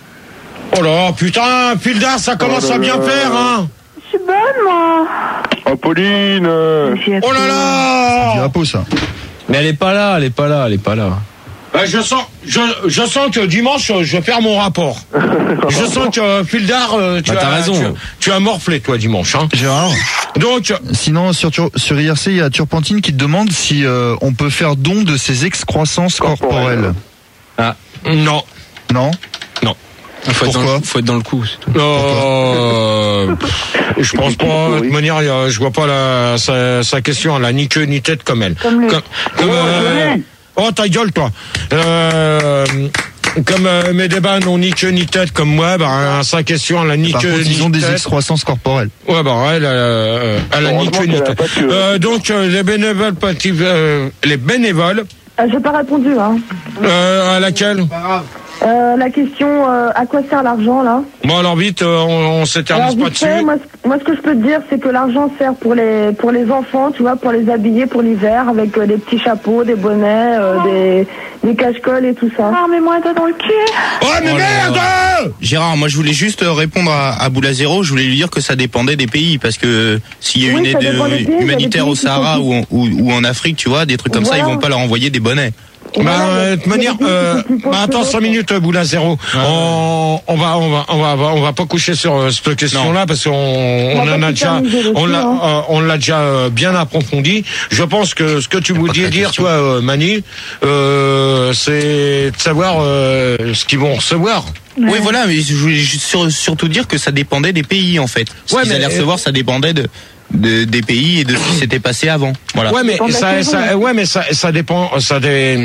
Oh là, putain, Pildar, ça commence à bien faire, hein. Je suis bonne, moi. Oh, Pauline euh, Oh là là. Du Apo, ça. Mais elle est pas là, elle est pas là, elle est pas là. Ben, je sens, je, je sens que dimanche, je perds mon rapport. Je sens que Pildar, euh, tu Bah, t'as as raison. Tu, tu as morflé, toi, dimanche, hein. Gérard. Donc, Sinon, sur, Tur- sur I R C, il y a Turpentine qui te demande si euh, on peut faire don de ses excroissances corporelles. ah, non. Non? Faut être, dans Pourquoi le, faut être dans le coup, c'est tout. Euh, je pense pas. De toute manière, il y a- je vois pas la, sa, sa question. Elle a ni queue ni tête comme elle. Comme le- Comme, comme, euh, oh, ta gueule, toi. Euh, comme euh, mes débats n'ont ni queue ni tête comme moi, bah, sa question, elle a ni Par queue contre, ni ils ont des tête. excroissances corporelles. Ouais, bah, elle, euh, elle a ni queue ni tête. Euh, donc, euh, les bénévoles, pativ- euh, les bénévoles, Euh, j'ai pas répondu, hein. euh, à laquelle? Euh, la question, euh, à quoi sert l'argent, là? Bon, alors vite, euh, on, on s'éternise Alors, pas vite dessus. fait, moi, ce- moi, ce que je peux te dire, c'est que l'argent sert pour les, pour les enfants, tu vois, pour les habiller pour l'hiver, avec euh, des petits chapeaux, des bonnets, euh, des, des cache-colles et tout ça. Ah, mais moi, t'as dans le cul. Oh, mais Oh là merde! là. Gérard, moi je voulais juste répondre à, à Boulazero, je voulais lui dire que ça dépendait des pays, parce que s'il y a Oui, une ça aide dépend des pays, il y a des humanitaire pays au qui Sahara sont- ou, en- ou, ou en Afrique, tu vois, des trucs comme ça, Voilà. ils vont pas leur envoyer des bonnets. Et Bah, voilà, euh, de toute manière, euh, bah, attends cinq minutes, Boula Zéro. On, on va, on va, on va, on va pas coucher sur euh, cette question-là parce qu'on, on, On va en pas a déjà, s'éterniser dessus, on l'a, hein. euh, on l'a déjà euh, bien approfondi. Je pense que ce que tu voulais dire, toi, euh, Mani, euh, c'est de savoir euh, ce qu'ils vont recevoir. Ouais. Oui, voilà, mais je voulais juste sur- surtout dire que ça dépendait des pays, en fait. Ce Ouais, qu'ils mais- allaient recevoir, ça dépendait de, de, des pays et de ce qui s'était passé avant. Voilà. Ouais, mais ça, ça, ouais, mais ça, ça dépend, ça dé...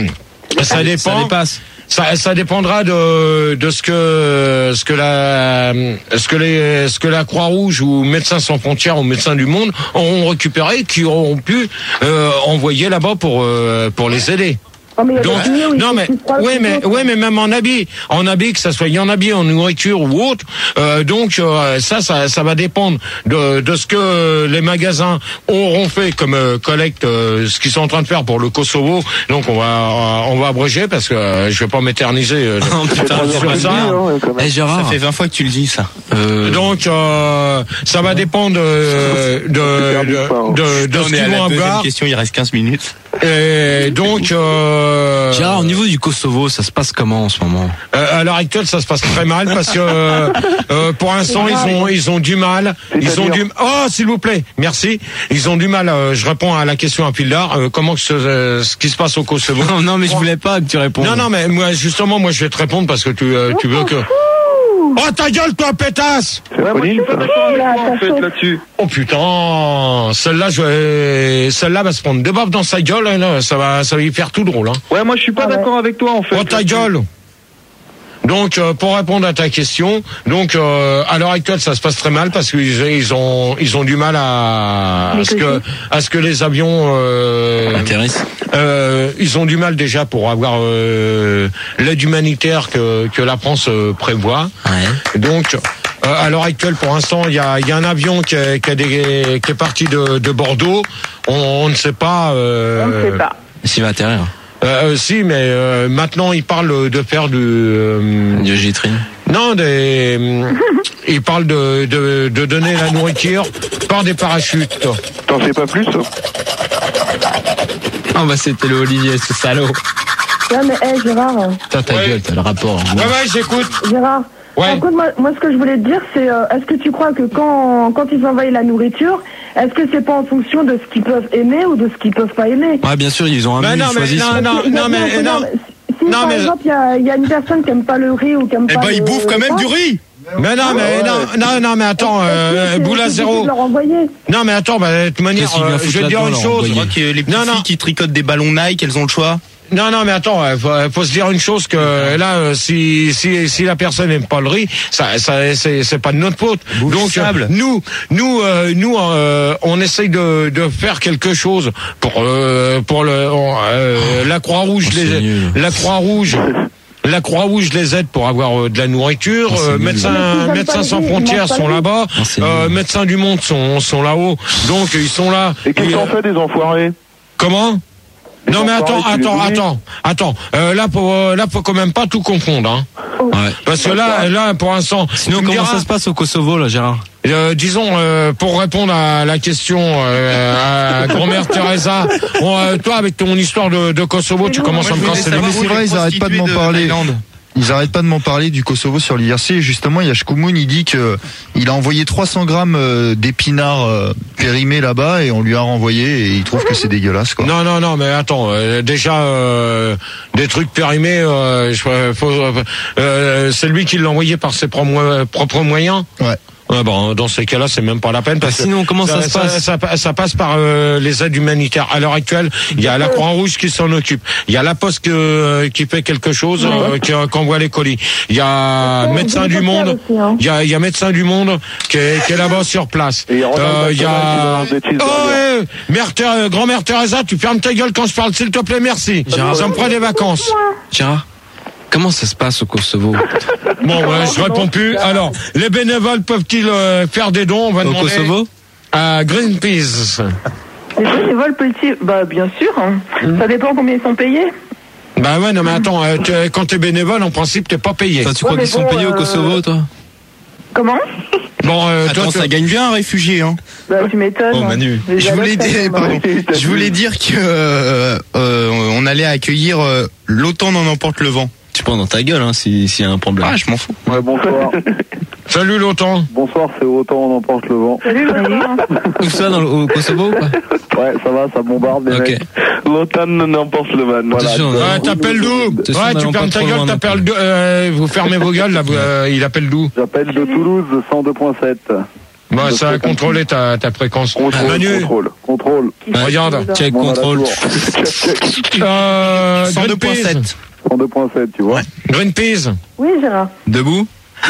Ça dépend. Ça dépasse. Ça, ça dépendra de de ce que ce que la ce que les ce que la Croix-Rouge ou Médecins sans frontières ou Médecins du Monde auront récupéré, qui auront pu euh, envoyer là-bas pour euh, pour les aider. Oh, mais Donc, non mais ouais mais ouais mais même en habit, en habit que ça soit en habit, en nourriture ou autre, euh, donc euh, ça ça ça va dépendre de de ce que les magasins auront fait comme euh, collecte, euh, ce qu'ils sont en train de faire pour le Kosovo. Donc on va on va abréger parce que euh, je vais pas m'éterniser euh, Oh, putain, sur ça. Eh, Gérard, Ça fait vingt fois que tu le dis, ça. euh, Donc euh, ça va dépendre de de de, de, de On ce est à qu'ils la vont deuxième avoir. question, il reste quinze minutes. Et donc euh, Gérard, au niveau du Kosovo, ça se passe comment en ce moment? Euh, à l'heure actuelle, ça se passe très mal parce que euh, euh, pour l'instant, ils ont ils ont du mal. Ils ont du oh, s'il vous plaît, merci. Ils ont du mal. Euh, je réponds à la question à Pildar. Euh, comment que ce, euh, ce qui se passe au Kosovo? Non, non, mais je voulais pas que tu répondes. Non, non, mais moi justement, moi je vais te répondre parce que tu euh, tu veux que. Oh ta gueule, toi, pétasse! C'est la Pauline, ça en fait là-dessus. Oh putain, celle-là, je vais, celle-là va se prendre deux baffes dans sa gueule, hein, là, ça va, ça va y faire tout drôle, hein. Ouais, moi je suis pas d'accord avec toi en fait. Oh ta gueule! Donc, euh, pour répondre à ta question, donc euh, à l'heure actuelle, ça se passe très mal parce qu'ils ils ont ils ont du mal à, à ce que à ce que les avions euh, Intéresse. euh, ils ont du mal déjà pour avoir euh, l'aide humanitaire que que la France euh, prévoit. Ouais. Donc euh, à l'heure actuelle, pour l'instant, il y a il y a un avion qui est, qui, a des, qui est parti de, de Bordeaux. On, on ne sait pas. Euh, On ne sait pas. S'il va atterrir. Euh, si, mais euh, maintenant il parle de faire du euh, Du G-Train. non des euh, il parle de, de de donner la nourriture par des parachutes. T'en sais pas plus? Ah bah c'était le Olivier, ce salaud. Ouais, mais hé, Gérard. Putain, ta Ouais. gueule, t'as le rapport. Ouais ouais, j'écoute. Gérard. Ouais. Par contre, moi, moi, ce que je voulais te dire, c'est euh, est-ce que tu crois que quand, quand ils envoient la nourriture, est-ce que c'est pas en fonction de ce qu'ils peuvent aimer ou de ce qu'ils peuvent pas aimer? Ouais, bien sûr, ils ont un Mais menu, non, ils mais choisissent. non, non, Il y a non, bien- mais non. Si Non, par mais- exemple, il y a, il y a une personne qui aime pas le riz ou qui aime Eh pas ben, le... ils bouffent quand même du riz. Mais non, mais non, non, non, mais attends, euh, boule à zéro. De leur envoyer. Non, mais attends, bah, de toute manière, Qu'est-ce qu'il vient euh, foutre je vais te dire là-dedans, une leur chose. Je crois que les petites Non, non. filles qui tricotent des ballons Nike, elles ont le choix. Non, non, mais attends, il faut, faut se dire une chose que là, euh, si si si la personne n'aime pas le riz, ça, ça c'est c'est pas de notre faute. Bouffe Donc sable. euh, nous nous euh, nous euh, on essaye de de faire quelque chose pour euh, pour le euh, la Croix-Rouge, Oh, c'est les nul. la Croix-Rouge. La Croix-Rouge les aide pour avoir euh, de la nourriture. Oh, c'est euh, nul. médecins, Mais ils médecins veulent sans pas le riz, frontières ils mangent pas sont le riz. là-bas. Oh, c'est Euh, nul. médecins du monde sont sont là-haut. Donc ils sont là. Et qu'est-ce Ils- qu'on fait des enfoirés? Comment? Les Non mais attends, enfoirés, tu les attends, oublies? attends, attends. Euh, là, pour, euh, là, faut quand même pas tout confondre, hein. Ouais. Parce que là, là, pour l'instant. Sinon, tu me comment diras, ça se passe au Kosovo, là, Gérard? euh, disons, euh, pour répondre à la question euh, à grand-mère Teresa, bon, euh, toi, avec ton histoire de, de Kosovo, tu commences à me casser les Non, mais couilles. c'est vrai, ils arrêtent pas de m'en parler. Ils arrêtent pas de m'en parler du Kosovo sur l'I R C. Et justement, il y a Shkoumoun, il dit que il a envoyé trois cents grammes euh, d'épinards euh, périmés là-bas et on lui a renvoyé et il trouve que c'est dégueulasse, quoi. Non, non, non, mais attends, euh, déjà, euh, des trucs périmés, euh, je- faut, euh, c'est lui qui l'a envoyé par ses pro- mo- propres moyens. Ouais. Ouais, bon, dans ces cas-là, c'est même pas la peine. Parce Bah, sinon, que comment ça se passe ça, ça passe par euh, les aides humanitaires. À l'heure actuelle, il y a la Croix-Rouge qui s'en occupe. Il y a la Poste que- qui fait quelque chose, euh, qui, qui envoie les colis. Il y a Ouais, Médecins du Monde. aussi, hein. Il y a, il y a Médecins du Monde qui est, qui est là-bas sur place. Et Ronald Euh, il y a. McDonald qui demande des cheeseburgers. Oh, ouais, mère Thé- grand-mère Teresa, tu fermes ta gueule quand je parle, s'il te plaît, merci. Gérard. Ça me prend des vacances. Gérard, comment ça se passe au Kosovo? Bon, ouais, je réponds plus. Alors, les bénévoles peuvent-ils euh, faire des dons? On va Au demander Kosovo? à Greenpeace. Les bénévoles peuvent-ils... Bah, bien sûr. hein. Ça dépend combien ils sont payés. Bah ouais, non mais attends, euh, tu- quand t'es bénévole, en principe, t'es pas payé. Toi, tu crois Ouais, mais qu'ils sont bon, payés au euh, Kosovo, toi? Comment? Bon, euh, Attends, toi, tu- ça gagne bien un réfugié, hein. Bah, tu m'étonnes. Oh, Manu. Les Je voulais allocs, ça dire, fait pardon. mal. Je voulais dire que euh, euh, on allait accueillir euh, l'OTAN n'en emporte le vent. Tu prends dans ta gueule, hein, si- s'il y a un problème. Ah, je m'en fous. Ouais, bonsoir. Salut l'OTAN. Bonsoir, c'est autant on emporte le vent. Salut, Laurent. Où ça, dans le, au Kosovo ou pas? Ouais, ça va, ça bombarde les Ok. mecs. L'OTAN n'emporte le van. Voilà. Attention, on a- Ouais, t'appelles d'où? Attention, Ouais, tu n'allons fermes pas ta trop gueule, loin non t'appelles d'où? Euh, vous fermez vos gueules, là, vous, euh, il appelle d'où? J'appelle de Toulouse cent deux point sept. Bah, ça a contrôlé ta, ta fréquence. Contrôle, Manu. contrôle, contrôle. Regarde. Check, Bon, contrôle. check, check. Euh, cent deux point Greenpeace. sept. cent deux point sept, tu vois. Greenpeace. Oui, Gérard. Debout.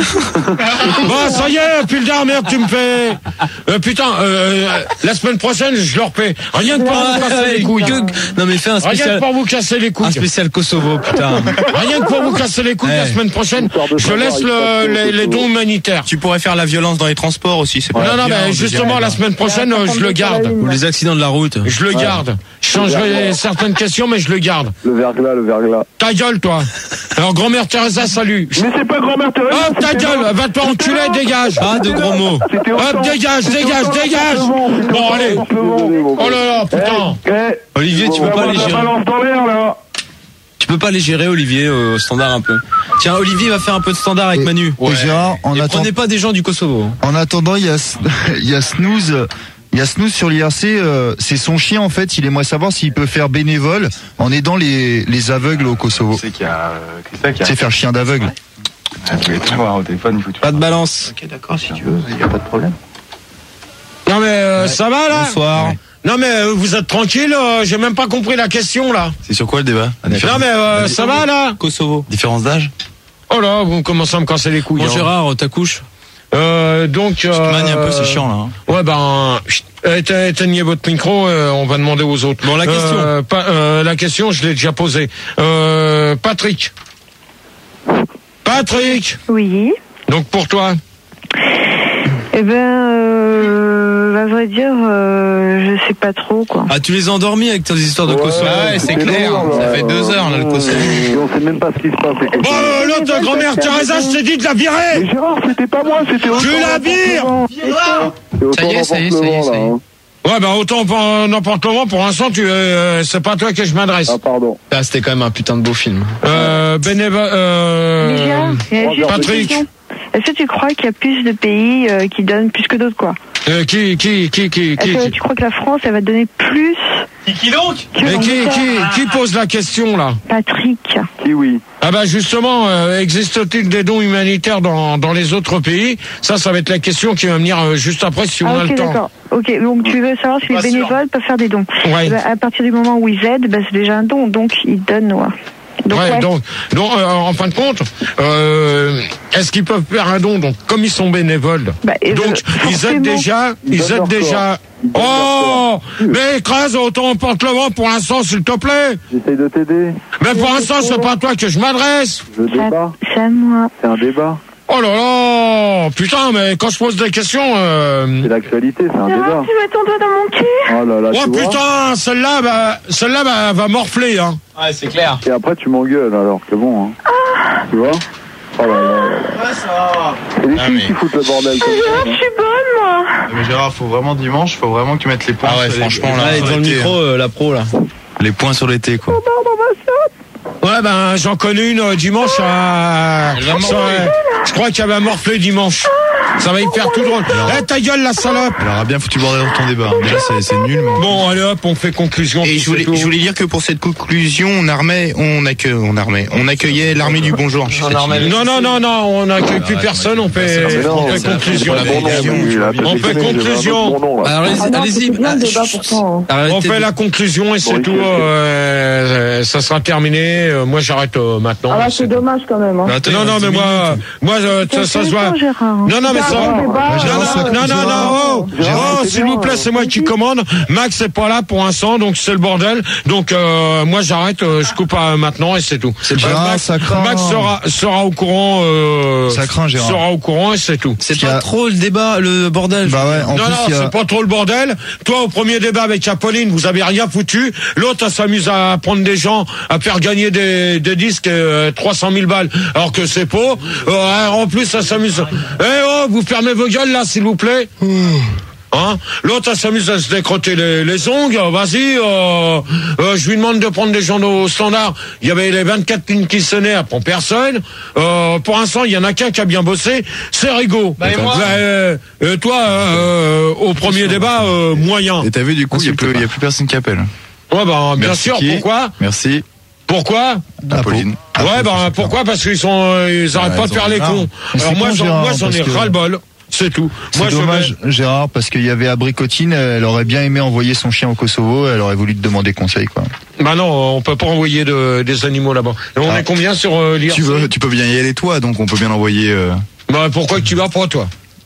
Bon, ça y est, putain, merde, tu me fais. Euh, putain, euh, la semaine prochaine, je leur paie. Rien que pour vous casser les couilles. Non mais fais un Rien que spécial, pour vous casser les couilles. un spécial Kosovo, putain. Rien que pour vous casser les couilles la Ouais. semaine prochaine, je laisse le, les, les dons humanitaires. Tu pourrais faire la violence dans les transports aussi, c'est pas Non, non, bien, mais on justement, dirait. la semaine prochaine, euh, je le garde. Ou les accidents de la route. Je le garde. Je changerai certaines questions, mais je le garde. Le verglas, le verglas. Ta gueule, toi. Alors, grand-mère Teresa, salut. Mais c'est pas grand-mère Thérèse. Hop, ta gueule, va te faire enculer, dégage. Pas de gros mots. Hop, dégage, dégage, dégage. Bon, allez. Oh là là, putain. Olivier, tu peux pas les gérer. balance dans l'air, là. Tu peux pas les gérer, Olivier, au standard un peu. Tiens, Olivier va faire un peu de standard avec Et- Manu. et Gérard, en Et attend- prenez pas des gens du Kosovo. En attendant, il y a, il y a Snooze. Il y a Snooze sur l'I R C, euh, c'est son chien en fait, il aimerait savoir s'il peut faire bénévole en aidant les, les aveugles au Kosovo. C'est qu'il y a, euh, Christophe qui a. C'est faire chien d'aveugle. Ah, vous voulez tout voir au téléphone, il faut tout. Pas de balance. Ok, d'accord, si tu veux, il n'y a pas de problème. Non, mais euh, ça va, là? Bonsoir. Non, mais euh, vous êtes tranquille, euh, j'ai même pas compris la question, là. C'est sur quoi le débat? Non, mais euh, ça va, là? Kosovo. Différence d'âge? Oh là, vous commencez à me casser les couilles. Bon, hein. Gérard, t'accouches. Euh, donc. Euh, Je te manie un peu, c'est chiant, là. hein. Ouais, ben, chut, éte- éteignez votre micro, euh, on va demander aux autres. Bon, la question. Euh, pa- euh, la question, je l'ai déjà posée. Euh, Patrick. Patrick. Oui. Donc pour toi. Eh ben, euh, à vrai dire, euh, je sais pas trop, quoi. Ah, tu les as endormis avec tes histoires de Kosovo. Ah ouais, c'est clair. Ça fait deux heures, là, le Kosovo. Et on sait même pas ce qui se passe. c'est quelque Bon, chose. euh, l'autre grand-mère Teresa, je t'ai dit de la Mais virer. Gérard, c'était pas moi, c'était autant. Tu la vires. Ça y est, ça y est, ça y est, ça y est. Ouais, ben autant pour n'importe comment, pour l'instant, tu, euh, c'est pas à toi que je m'adresse. Ah, pardon. Ah, c'était quand même un putain de beau film. Euh, bénévole, euh, Mais Gérard, il y a juste une Patrick. question. Est-ce que tu crois qu'il y a plus de pays euh, qui donnent plus que d'autres, quoi? euh, qui, qui, qui, qui, qui, Est-ce que qui, tu crois que la France, elle va donner plus Qui donc que mais qui, qui, l'Angleterre? qui pose la question, là? Patrick. Kiwi. Ah bah justement, euh, existe-t-il des dons humanitaires dans, dans les autres pays? Ça, ça va être la question qui va venir euh, juste après si on Ah, a ok, le temps. d'accord. Ok, donc tu veux savoir si les Pas sûr. bénévoles peuvent faire des dons. Ouais. Eh ben, à partir du moment où ils aident, ben, c'est déjà un don, donc ils donnent, ouais. Donc, ouais, ouais. donc, donc euh, en fin de compte, euh, est-ce qu'ils peuvent faire un don? Donc, comme ils sont bénévoles, Bah, et donc euh, ils forcément. aident déjà, Ils ils donnent aident leur déjà. Ils donnent Oh, mais écrase, autant porte le vent pour l'instant, s'il te plaît. J'essaye de t'aider. Mais pour l'instant, c'est pas à toi que je m'adresse. Je débat. C'est à moi. C'est un débat. Oh là là, putain, mais quand je pose des questions, euh... C'est l'actualité, c'est un débat. Gérard, tu mets ton doigt dans mon cul. Oh là là, oh tu vois. putain, celle-là, bah, celle-là, bah, va morfler, hein. Ouais, c'est clair. Et après, tu m'engueules, alors, c'est bon, hein. Tu vois. Oh là là. Ouais, ça va. C'est les Ah, filles mais- qui foutent le bordel comme Gérard, ça. je hein. suis bonne, moi. Mais Gérard, faut vraiment dimanche, faut vraiment que tu mettes les points Ah ouais, sur les- franchement, les là, points Allez, sur dans le l'été, micro, hein. euh, la pro, là. Les points sur l'été, quoi. Ouais, ben, j'en connais une euh, dimanche à... Elle va morfler. Ça, ouais, je crois qu'elle va morfler dimanche. Ça va y faire tout drôle. Eh, ta gueule, la salope. Elle aura bien foutu le bordel dans ton débat. Déjà, c'est c'est nul, mais. Bon, allez hop, on fait conclusion. Et puis je voulais, c'est tout. je voulais dire que pour cette conclusion, on armait, on accueille, on armait, on accueillait l'armée du bonjour. Non, non, non, non, on n'accueille plus personne, on fait, Mais non, on fait c'est la- conclusion. c'est la bon nom, lui, là. On fait conclusion. Alors, allez-y, Ah non, allez-y. c'était bien le Ah, débat chut. pourtant. Arrêtez On fait de- la conclusion et c'est Bon, tout. ok, ok. euh, ça sera terminé. Euh, Moi, j'arrête euh, maintenant. Ah là, C'est c'est tout. dommage quand même. Hein. Bah, attends, Non, non, dix mais moi, minutes. moi, euh, ça, ça se voit. intéressant, Gérard. Non, non, mais ça. Gérard, Non, débat. Gérard, non, non, non, non, oh, Gérard, oh, c'est s'il bien, vous plaît, c'est moi qui vas-y. commande. Max c'est pas là pour l'instant, donc c'est le bordel. Donc euh, moi j'arrête, euh, je coupe euh, maintenant et c'est tout. C'est Gérard, Max, ça craint. Max sera sera au courant. Euh, Ça craint, Gérard. Sera au courant et c'est tout. C'est Qu'il y pas a- trop le débat, le bordel. Bah ouais, en non, plus, non, il y a... c'est pas trop le bordel. Toi, au premier débat avec Apolline, vous avez rien foutu. L'autre, elle s'amuse à prendre des gens, à faire gagner des, des disques, euh, trois cent mille balles, alors que c'est faux. Euh, en plus, ça s'amuse. Eh oh, vous fermez vos gueules, là, s'il vous plaît. Hein? L'autre, elle s'amuse à se décrotter les, les ongles. Vas-y, euh, euh, je lui demande de prendre des gens au standard. Il y avait les vingt-quatre lignes qui sonnaient, elle prend personne. Euh, pour l'instant, il y en a qu'un qui a bien bossé, c'est Rigaud. Bah, et moi euh, euh, toi, euh, au premier débat, euh, moyen. Et t'as vu, du coup, il n'y a, plus- y a plus personne qui appelle. Ouais, bah, bien Merci sûr. qui Pourquoi? Merci, Pourquoi? Apolline. Ouais, bah, pourquoi? Parce qu'ils sont, euh, ils arrêtent Ouais, pas ils de faire en ont les marre. cons. Mais Alors c'est moi, con, j'en, Gérard, moi, j'en ai parce que- ras le bol. C'est tout. C'est Moi, je dommage, vais- Gérard, parce qu'il y avait Abricotine, elle aurait bien aimé envoyer son chien au Kosovo, elle aurait voulu te demander conseil, quoi. Bah non, on peut pas envoyer de, des animaux là-bas. Et on Ah. est combien sur euh, l'I R C? Tu veux, tu peux bien y aller toi, donc on peut bien l'envoyer. Euh... Bah pourquoi que tu vas pas, toi?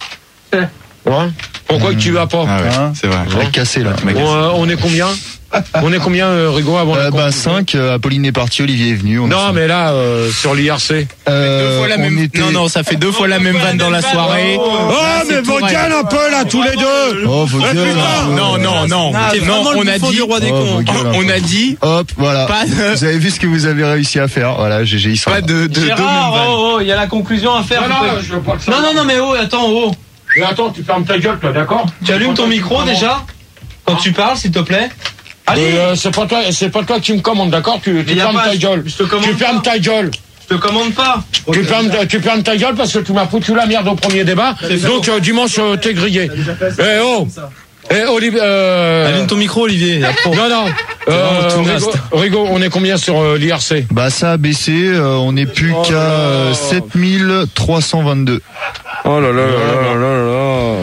Ouais. Pourquoi que tu vas pas? Ah ouais, Hein c'est vrai. Elle est cassée, là. On, euh, on est combien? On est combien, euh, Rigaud, avant la Euh, bah, conclusion cinq, Apolline est partie, Olivier est venu. on est Non, cinq. mais là, euh, sur l'I R C. Euh, Deux fois la on même... était- Non, non, ça fait deux fois la même vanne dans la soirée. Oh, mais vos gueules un peu, là, tous les deux! Oh, vos Eh, gueules, putain. hein. Non, non, non. C'est Non, vraiment le on a bouffon dit du roi des Oh, cons. vos gueules, On hein. a dit Hop, voilà. Pas de- Vous avez vu ce que vous avez réussi à faire. Voilà, G G, ils sont pas de, de, deux mêmes Gérard, vannes. oh, oh, il y a la conclusion à faire. Non, vous non, pouvez- je veux pas que ça- non, non, non, mais oh, attends, oh. Mais attends, tu fermes ta gueule, toi, d'accord? Tu allumes ton micro déjà quand tu parles, s'il te plaît. Allez, Euh, c'est pas toi, c'est pas toi qui me commande, d'accord? Tu, tu y a fermes pas, ta je- gueule. je te commande Tu fermes pas. ta gueule. je te commande pas. Tu fermes, tu fermes ta gueule parce que tu m'as foutu la merde au premier débat. Donc euh, dimanche euh, t'es grillé. Eh oh, eh Olivier. Euh... Allume ton micro, Olivier. la pro. Non non. vraiment tout Euh, naze. Rigaud, Rigaud, on est combien sur euh, l'I R C? Bah, ça a baissé, euh, on n'est plus Oh qu'à là là. euh, sept mille trois cent vingt-deux. Oh là là là là là là.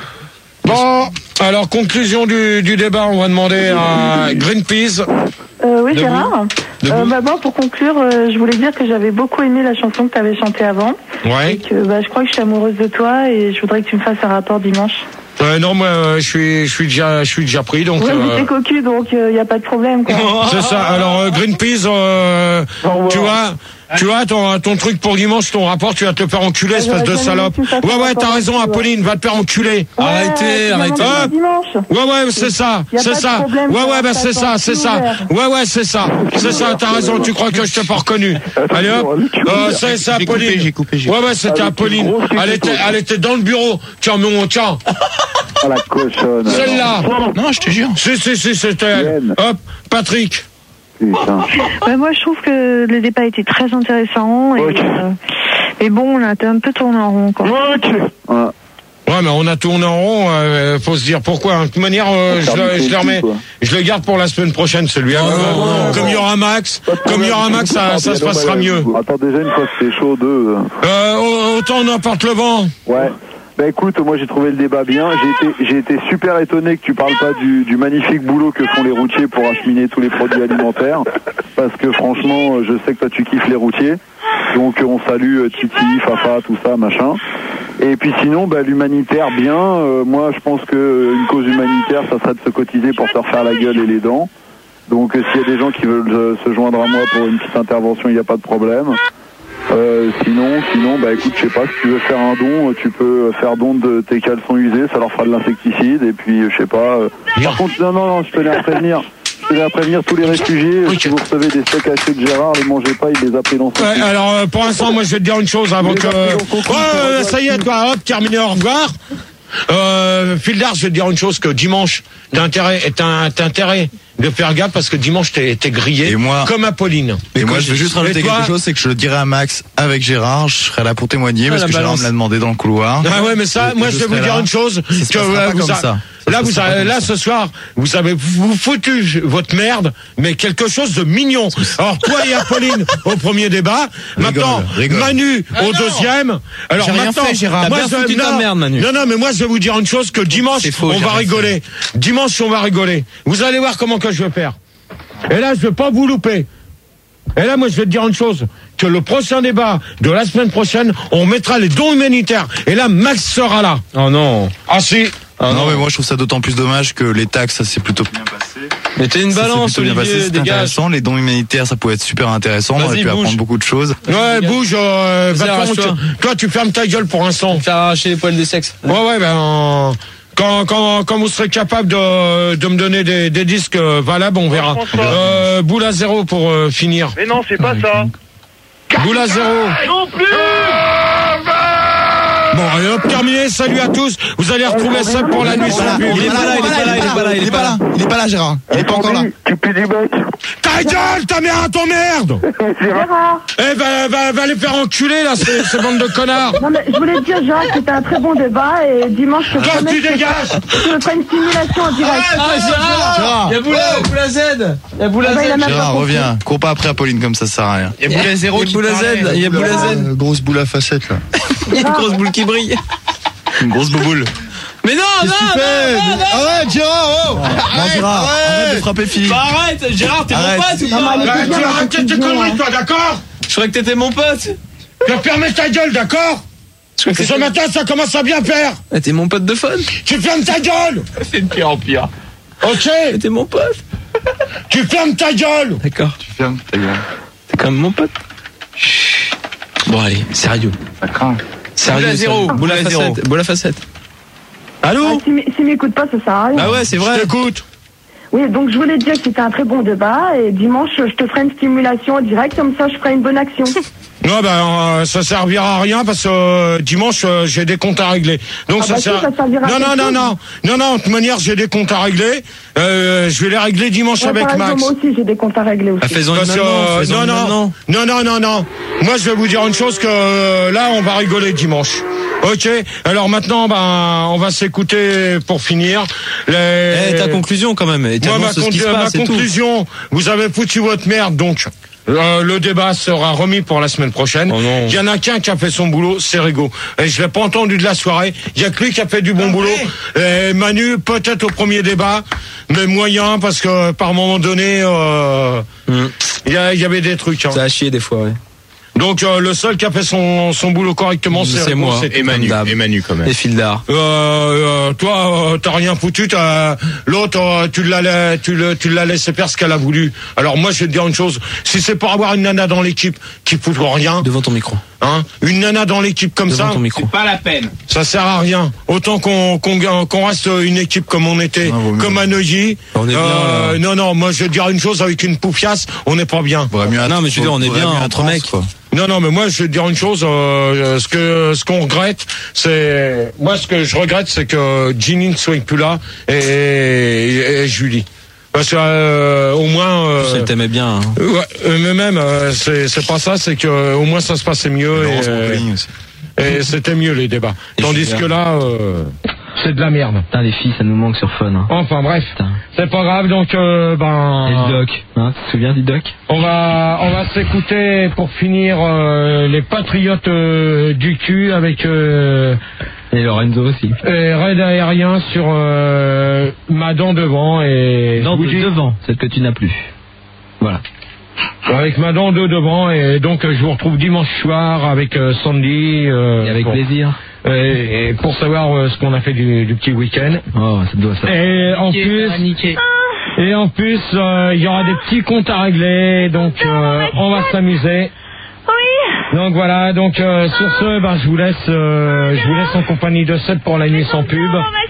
Bon, alors conclusion du, du débat, on va demander à Greenpeace. Euh, oui, Debout. Gérard. Euh, bah, bon, pour conclure, euh, je voulais dire que j'avais beaucoup aimé la chanson que tu avais chantée avant. Ouais. Et que bah, je crois que je suis amoureuse de toi et je voudrais que tu me fasses un rapport dimanche. Euh, non, moi, euh, je suis, je suis déjà, je suis déjà pris, donc. Ouais, mais euh, t'es cocu, donc il n'y a pas de problème, quoi. C'est ça. Alors euh, Greenpeace, euh, tu vois, tu vois ton, ton truc pour dimanche, ton rapport, tu vas te faire enculer, espèce de salope. Ouais ouais, t'as raison, Apolline, va te faire enculer. Arrêtez, arrêtez. Hop. Ouais ouais, c'est ça, Y a c'est pas de ça. problème, Ouais ça ouais, va bah pas c'est ça, tant, c'est tout ça. ouvert. Ouais ouais, c'est ça, c'est ça. T'as raison. Tu crois que je t'ai pas reconnu? Allez hop, euh, c'est ça, J'ai coupé, Apolline. j'ai coupé, j'ai Ouais ouais, c'était Avec une Apolline. grosse Elle était, écoute. elle était dans le bureau. Tiens, mon, tiens, Ah, la cochonne. celle-là. Non, je te jure. Si si si, c'était elle. Yann. Hop, Patrick. Putain. Ouais, moi, je trouve que le débat était très intéressant. Et, Ok. euh, mais bon, on a été un peu tourné en rond, quoi. Ok. Ah, Ouais, mais on a tourné en rond, euh, faut se dire pourquoi. De toute manière, euh, je, le, je le remets, je le garde pour la semaine prochaine, celui-là. Euh, comme il y aura Max, comme il y aura Max, ça, ça se passera mieux. Attends, déjà, une fois que c'est chaud, deux. Euh, autant n'importe le vent. Ouais. Bah écoute, moi j'ai trouvé le débat bien. J'ai été, j'ai été super étonné que tu parles pas du, du magnifique boulot que font les routiers pour acheminer tous les produits alimentaires. Parce que franchement, je sais que toi tu kiffes les routiers. Donc on salue euh, Titi, Fafa, tout ça, machin. Et puis sinon, bah, l'humanitaire, bien. Euh, moi je pense que euh, une cause humanitaire, ça serait de se cotiser pour se refaire la gueule et les dents. Donc euh, s'il y a des gens qui veulent euh, se joindre à moi pour une petite intervention, il n'y a pas de problème. Euh, sinon, sinon, bah écoute, je sais pas, si tu veux faire un don, tu peux faire don de tes caleçons usés, ça leur fera de l'insecticide, et puis je sais pas. euh, Par contre, non, non, non, je tenais à prévenir, je tenais à prévenir tous les réfugiés, euh, si vous recevez des steaks hachés de Gérard, les mangez pas, il les a pris dans son Ouais, alors euh, pour l'instant, moi je vais te dire une chose avant que. Ouais, ça y est, toi, hop, terminé, au revoir. Euh, Fildar, je vais te dire une chose, que dimanche, t'as intérêt, t'as t'as intérêt de faire gaffe parce que dimanche t'es t'es grillé Et moi- comme Apolline. Et moi, je veux juste rajouter Et toi quelque chose, c'est que je le dirai à Max avec Gérard. Je serai là pour témoigner Ah, parce la que Gérard balance. me l'a demandé dans le couloir. Ah ouais, mais ça, Et- moi et je vais serai vous dire là. une chose. Ça se que, passera euh, pas vous comme a- ça. Là, Ça se vous passera avez, pas là, comme ce soir, vous avez vous foutu votre merde, mais quelque chose de mignon. Alors, toi et Apolline au premier débat. Maintenant, rigole. Manu Ah au non. deuxième. Alors J'ai rien maintenant, fait, Gérard. moi, T'as bien je- foutu ta non, merde, Manu. non, non, mais moi, je vais vous dire une chose, que dimanche, C'est faux, on j'ai va rien rigoler. Dimanche, on va rigoler. Vous allez voir comment que je vais faire. Et là, je vais pas vous louper. Et là, moi, je vais te dire une chose, que le prochain débat de la semaine prochaine, on mettra les dons humanitaires. Et là, Max sera là. Oh non. Ah si. Ah non, mais moi je trouve ça d'autant plus dommage que les taxes, ça s'est plutôt bien passé. Mais t'es une Ça s'est balance, plutôt bien passé, Olivier, c'est dégage. intéressant. Les dons humanitaires, ça pouvait être super intéressant. On Vas-y, aurait pu bouge. apprendre beaucoup de choses. Ouais, bouge, euh, Vas-y, va te arrache-toi. faire- toi, tu fermes ta gueule pour l'instant. Faire arracher les poils des sexes. Ouais, ouais, ben, euh, quand, quand, quand vous serez capable de, de me donner des, des disques euh, valables, on verra. Euh, boule à zéro pour euh, finir. Mais non, c'est pas ça. Boule à zéro. Non plus. Bon, et hop, terminé. Salut à tous. Vous allez retrouver ça pour la nuit sans pub. Il est pas là, il est pas là, il est pas là, il est pas là. Il est pas là, Gérard. Il est pas encore là. Tu peux du bec. Ta gueule, ta mère à ton merde. Gérard. Eh, va, va, va les faire enculer, là, ces, ces bandes de connards. Non mais je voulais te dire Gérard que c'était un très bon débat et dimanche je te Toi, promets tu que je dégages. je te ferai une simulation en direct. Ah, Gérard. Gérard. Il y a Boula, Boula Z. Il y a Boula Ah bah, il a Z. même pas Gérard, compris. reviens. Cours pas après Apolline comme ça, ça sert à rien. Il y a Boula zéro Il y a qui Boula Z. parlait. Il y a Boula Z. Euh, grosse boule à facettes, là. Il y a une grosse boule qui brille. Une grosse bouboule. Mais non, non, non, non, non, arrête, Gérard, oh arrête, Gérard, arrête, arrête de frapper Philippe. Bah arrête, Gérard, t'es Arrête. mon pote ou Non, pas? mais Bah, allez, tu bien, arrêtes c'est tes bien, conneries, hein. toi, d'accord? Je croyais que t'étais mon pote. Tu vas fermer ta gueule, d'accord? Je croyais que Et ce t'étais- matin, ça commence à bien faire. Ah, t'es mon pote de fun. Tu fermes ta gueule. C'est de pire en pire. Ok? T'es mon pote. Tu fermes ta gueule. D'accord. Tu fermes ta gueule. T'es quand même mon pote. Bon allez, sérieux. Ça craint. Sérieux. Boule à zéro, boule à zéro. facette. Boule à facette. Allô? Ah, S'il s'il m'écoute pas, ça sert à rien. Bah ouais, c'est vrai. Écoute. Oui, donc je voulais te dire que c'était un très bon débat et dimanche, je te ferai une stimulation en direct, comme ça je ferai une bonne action. Non, ben, euh, ça servira à rien parce que euh, dimanche, euh, j'ai des comptes à régler. Donc Ah ça bah si, sert. ça servira à non, non, quelque non, chose. non, non, non. De toute manière, j'ai des comptes à régler. Euh, je vais les régler dimanche Ouais, avec par exemple, Max. moi aussi, j'ai des comptes à régler aussi. Ah, fais-en une Parce que, maintenant, euh, fais-en non, une non, maintenant. non, non, non, non. Moi, je vais vous dire une chose que euh, là, on va rigoler dimanche. Ok. Alors maintenant, ben, on va s'écouter pour finir. Les... Eh, ta conclusion quand même. Et Moi, ma, ce qui se con- ma passe et tout. conclusion, vous avez foutu votre merde, donc euh, le débat sera remis pour la semaine prochaine. Oh non. Il y en a qu'un qui a fait son boulot, c'est Rigaud. Et je l'ai pas entendu de la soirée. Il y a que lui qui a fait du bon boulot. Et Manu, peut-être au premier débat, mais moyen parce que par moment donné, euh, Mm. il y, a- il y avait des trucs. Hein. Ça a chier des fois, ouais. Donc euh, le seul qui a fait son, son boulot correctement, c'est C'est Rigaud, moi. c'est- Et Manu, Comme d'hab. et Manu quand même. Et Fildar. Euh, euh, toi, euh, t'as rien foutu. T'as... L'autre, euh, tu l'as, la- tu le, tu l'as laissé faire ce qu'elle a voulu. Alors moi, je vais te dire une chose. Si c'est pour avoir une nana dans l'équipe qui fout rien, Devant ton micro. hein, une nana dans l'équipe comme Devant ça, ton micro. Pas la peine. ça sert à rien. Autant qu'on, qu'on, qu'on reste une équipe comme on était, Ah, vaut mieux. comme à Neuilly. On est bien, là. non, non. Moi, je vais te dire une chose. Avec une poufiasse, on n'est pas bien. Faudrait mieux un- Non, mais je veux dire, on est faudrait bien mieux un entre trans, mecs. quoi. Non, non, mais moi, je vais te dire une chose. Euh, ce que, ce qu'on regrette, c'est, moi, ce que je regrette, c'est que Ginny ne soit plus là et, et, et Julie. Parce que euh, au moins, euh, Elle t'aimait bien. Hein. ouais, euh, mais même, euh, c'est, c'est pas ça. C'est que euh, au moins ça se passait mieux et, Laurence euh, Montpellier aussi. et c'était mieux les débats. Et Tandis Julien. que là, euh, c'est de la merde. Putain, les filles, ça nous manque sur Fun. Hein. Enfin bref, Putain. c'est pas grave. Donc euh, ben. Et le doc, hein, tu te souviens du doc? On va, on va s'écouter pour finir euh, les Patriotes euh, du cul avec euh, Et Lorenzo aussi. et raid aérien sur euh, ma dent devant et Non, je vous de dis- devant, celle que tu n'as plus. Voilà. avec ma dent de devant et donc euh, je vous retrouve dimanche soir avec euh, Sandy euh, Et avec pour, plaisir. et, et pour savoir euh, ce qu'on a fait du, du petit week-end. Oh, ça doit ça. Et en plus, et en plus, euh, il y aura des petits comptes à régler, donc euh, on va s'amuser. Oui. Donc voilà, donc euh, sur ce, ben je vous laisse, euh, je vous laisse en compagnie de Seth pour la nuit sans pub.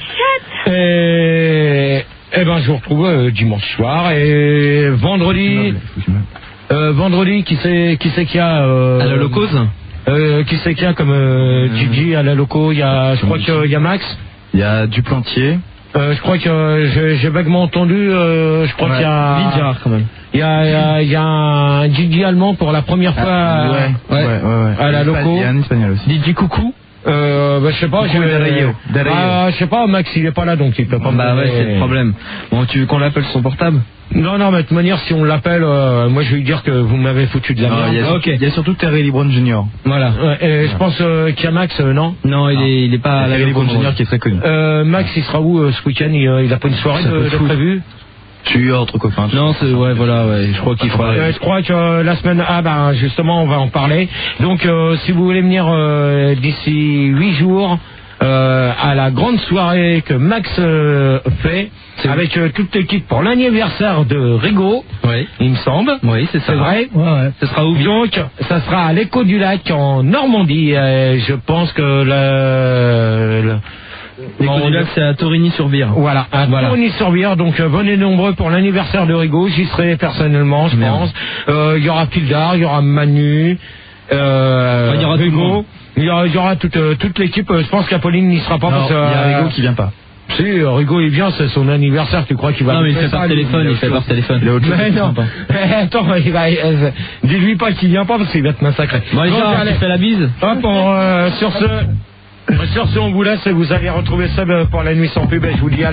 Et, et ben je vous retrouve euh, dimanche soir et vendredi. Euh, vendredi, qui c'est qui c'est qu'il y a euh, À la locose euh, Qui c'est qu'il y a comme euh, Gigi à la loco? Il y a, je crois qu'il y a Max. Il y a Duplantier. Euh, je crois que euh, j'ai- j'ai vaguement entendu. Euh, je crois Ouais. qu'il y a. Lidjar, quand même. Il y a, il y a, il y a un Gigi allemand pour la première fois à, ouais, ouais, ouais, ouais. à la Il y a loco. Il y a un espagnol aussi. Didi Coucou. Euh, bah, je sais pas, Coucou je de Rio, de Rio. Ah, je sais pas, Max il est pas là donc il peut pas me Bah ouais, donner- c'est le problème. Bon, tu veux qu'on l'appelle son portable? Non, non, mais de toute manière, si on l'appelle, euh, moi je vais lui dire que vous m'avez foutu de la Non, merde. il y a surtout- Ok. il y a surtout Terry LeBron junior Voilà. Ouais, et je pense euh, qu'il y a Max, euh, non Non, il est, il est pas à la Terry LeBron locose. junior qui est très connu. euh, Max, il sera où euh, ce week-end? il, euh, il a pas une soirée Ça de, peut de foutre. prévu? Tu es entre copains. tu Non, sais. c'est, ouais, voilà, ouais, je crois qu'il fera. Euh, je crois que euh, la semaine, ah ben justement, on va en parler. Donc, euh, si vous voulez venir euh, d'ici huit jours. Euh, à la grande soirée que Max euh, fait avec euh, toute l'équipe pour l'anniversaire de Rigaud, Oui. il me semble. Oui, c'est ça. C'est vrai. Ouais, ouais. Ce sera où? Donc, ça sera à l'Écho du Lac en Normandie. Et je pense que le, le Les bon, coups du lac, c'est à Torigny-sur-Vire. voilà, à Voilà. Tourny-sur-Vire. Donc, euh, venez nombreux pour l'anniversaire de Rigaud. J'y serai personnellement, je Merde. pense. Euh, Il y aura Pildar, il y aura Manu, euh, Enfin, il y aura tout le Rigaud. monde. Il y aura, il y aura toute, euh, toute l'équipe. Euh, Je pense qu'Apolline n'y sera pas. Non, parce que, il y a euh, Rigaud qui vient pas. Si, euh, Rigaud il vient, c'est son anniversaire. Tu crois qu'il va Non, mais il faire fait par ça, lui, téléphone, il fait par téléphone. Il est autre chose, Mais il non. vient pas. Attends, il va, euh, dis-lui pas qu'il vient pas parce qu'il va te massacrer. Bon, allez, Donc, Gérard, allez. tu fais la bise? Hop, on, euh, sur ce, sur ce, on vous laisse et vous allez retrouver Seb pour la nuit sans pub. Et je vous dis à la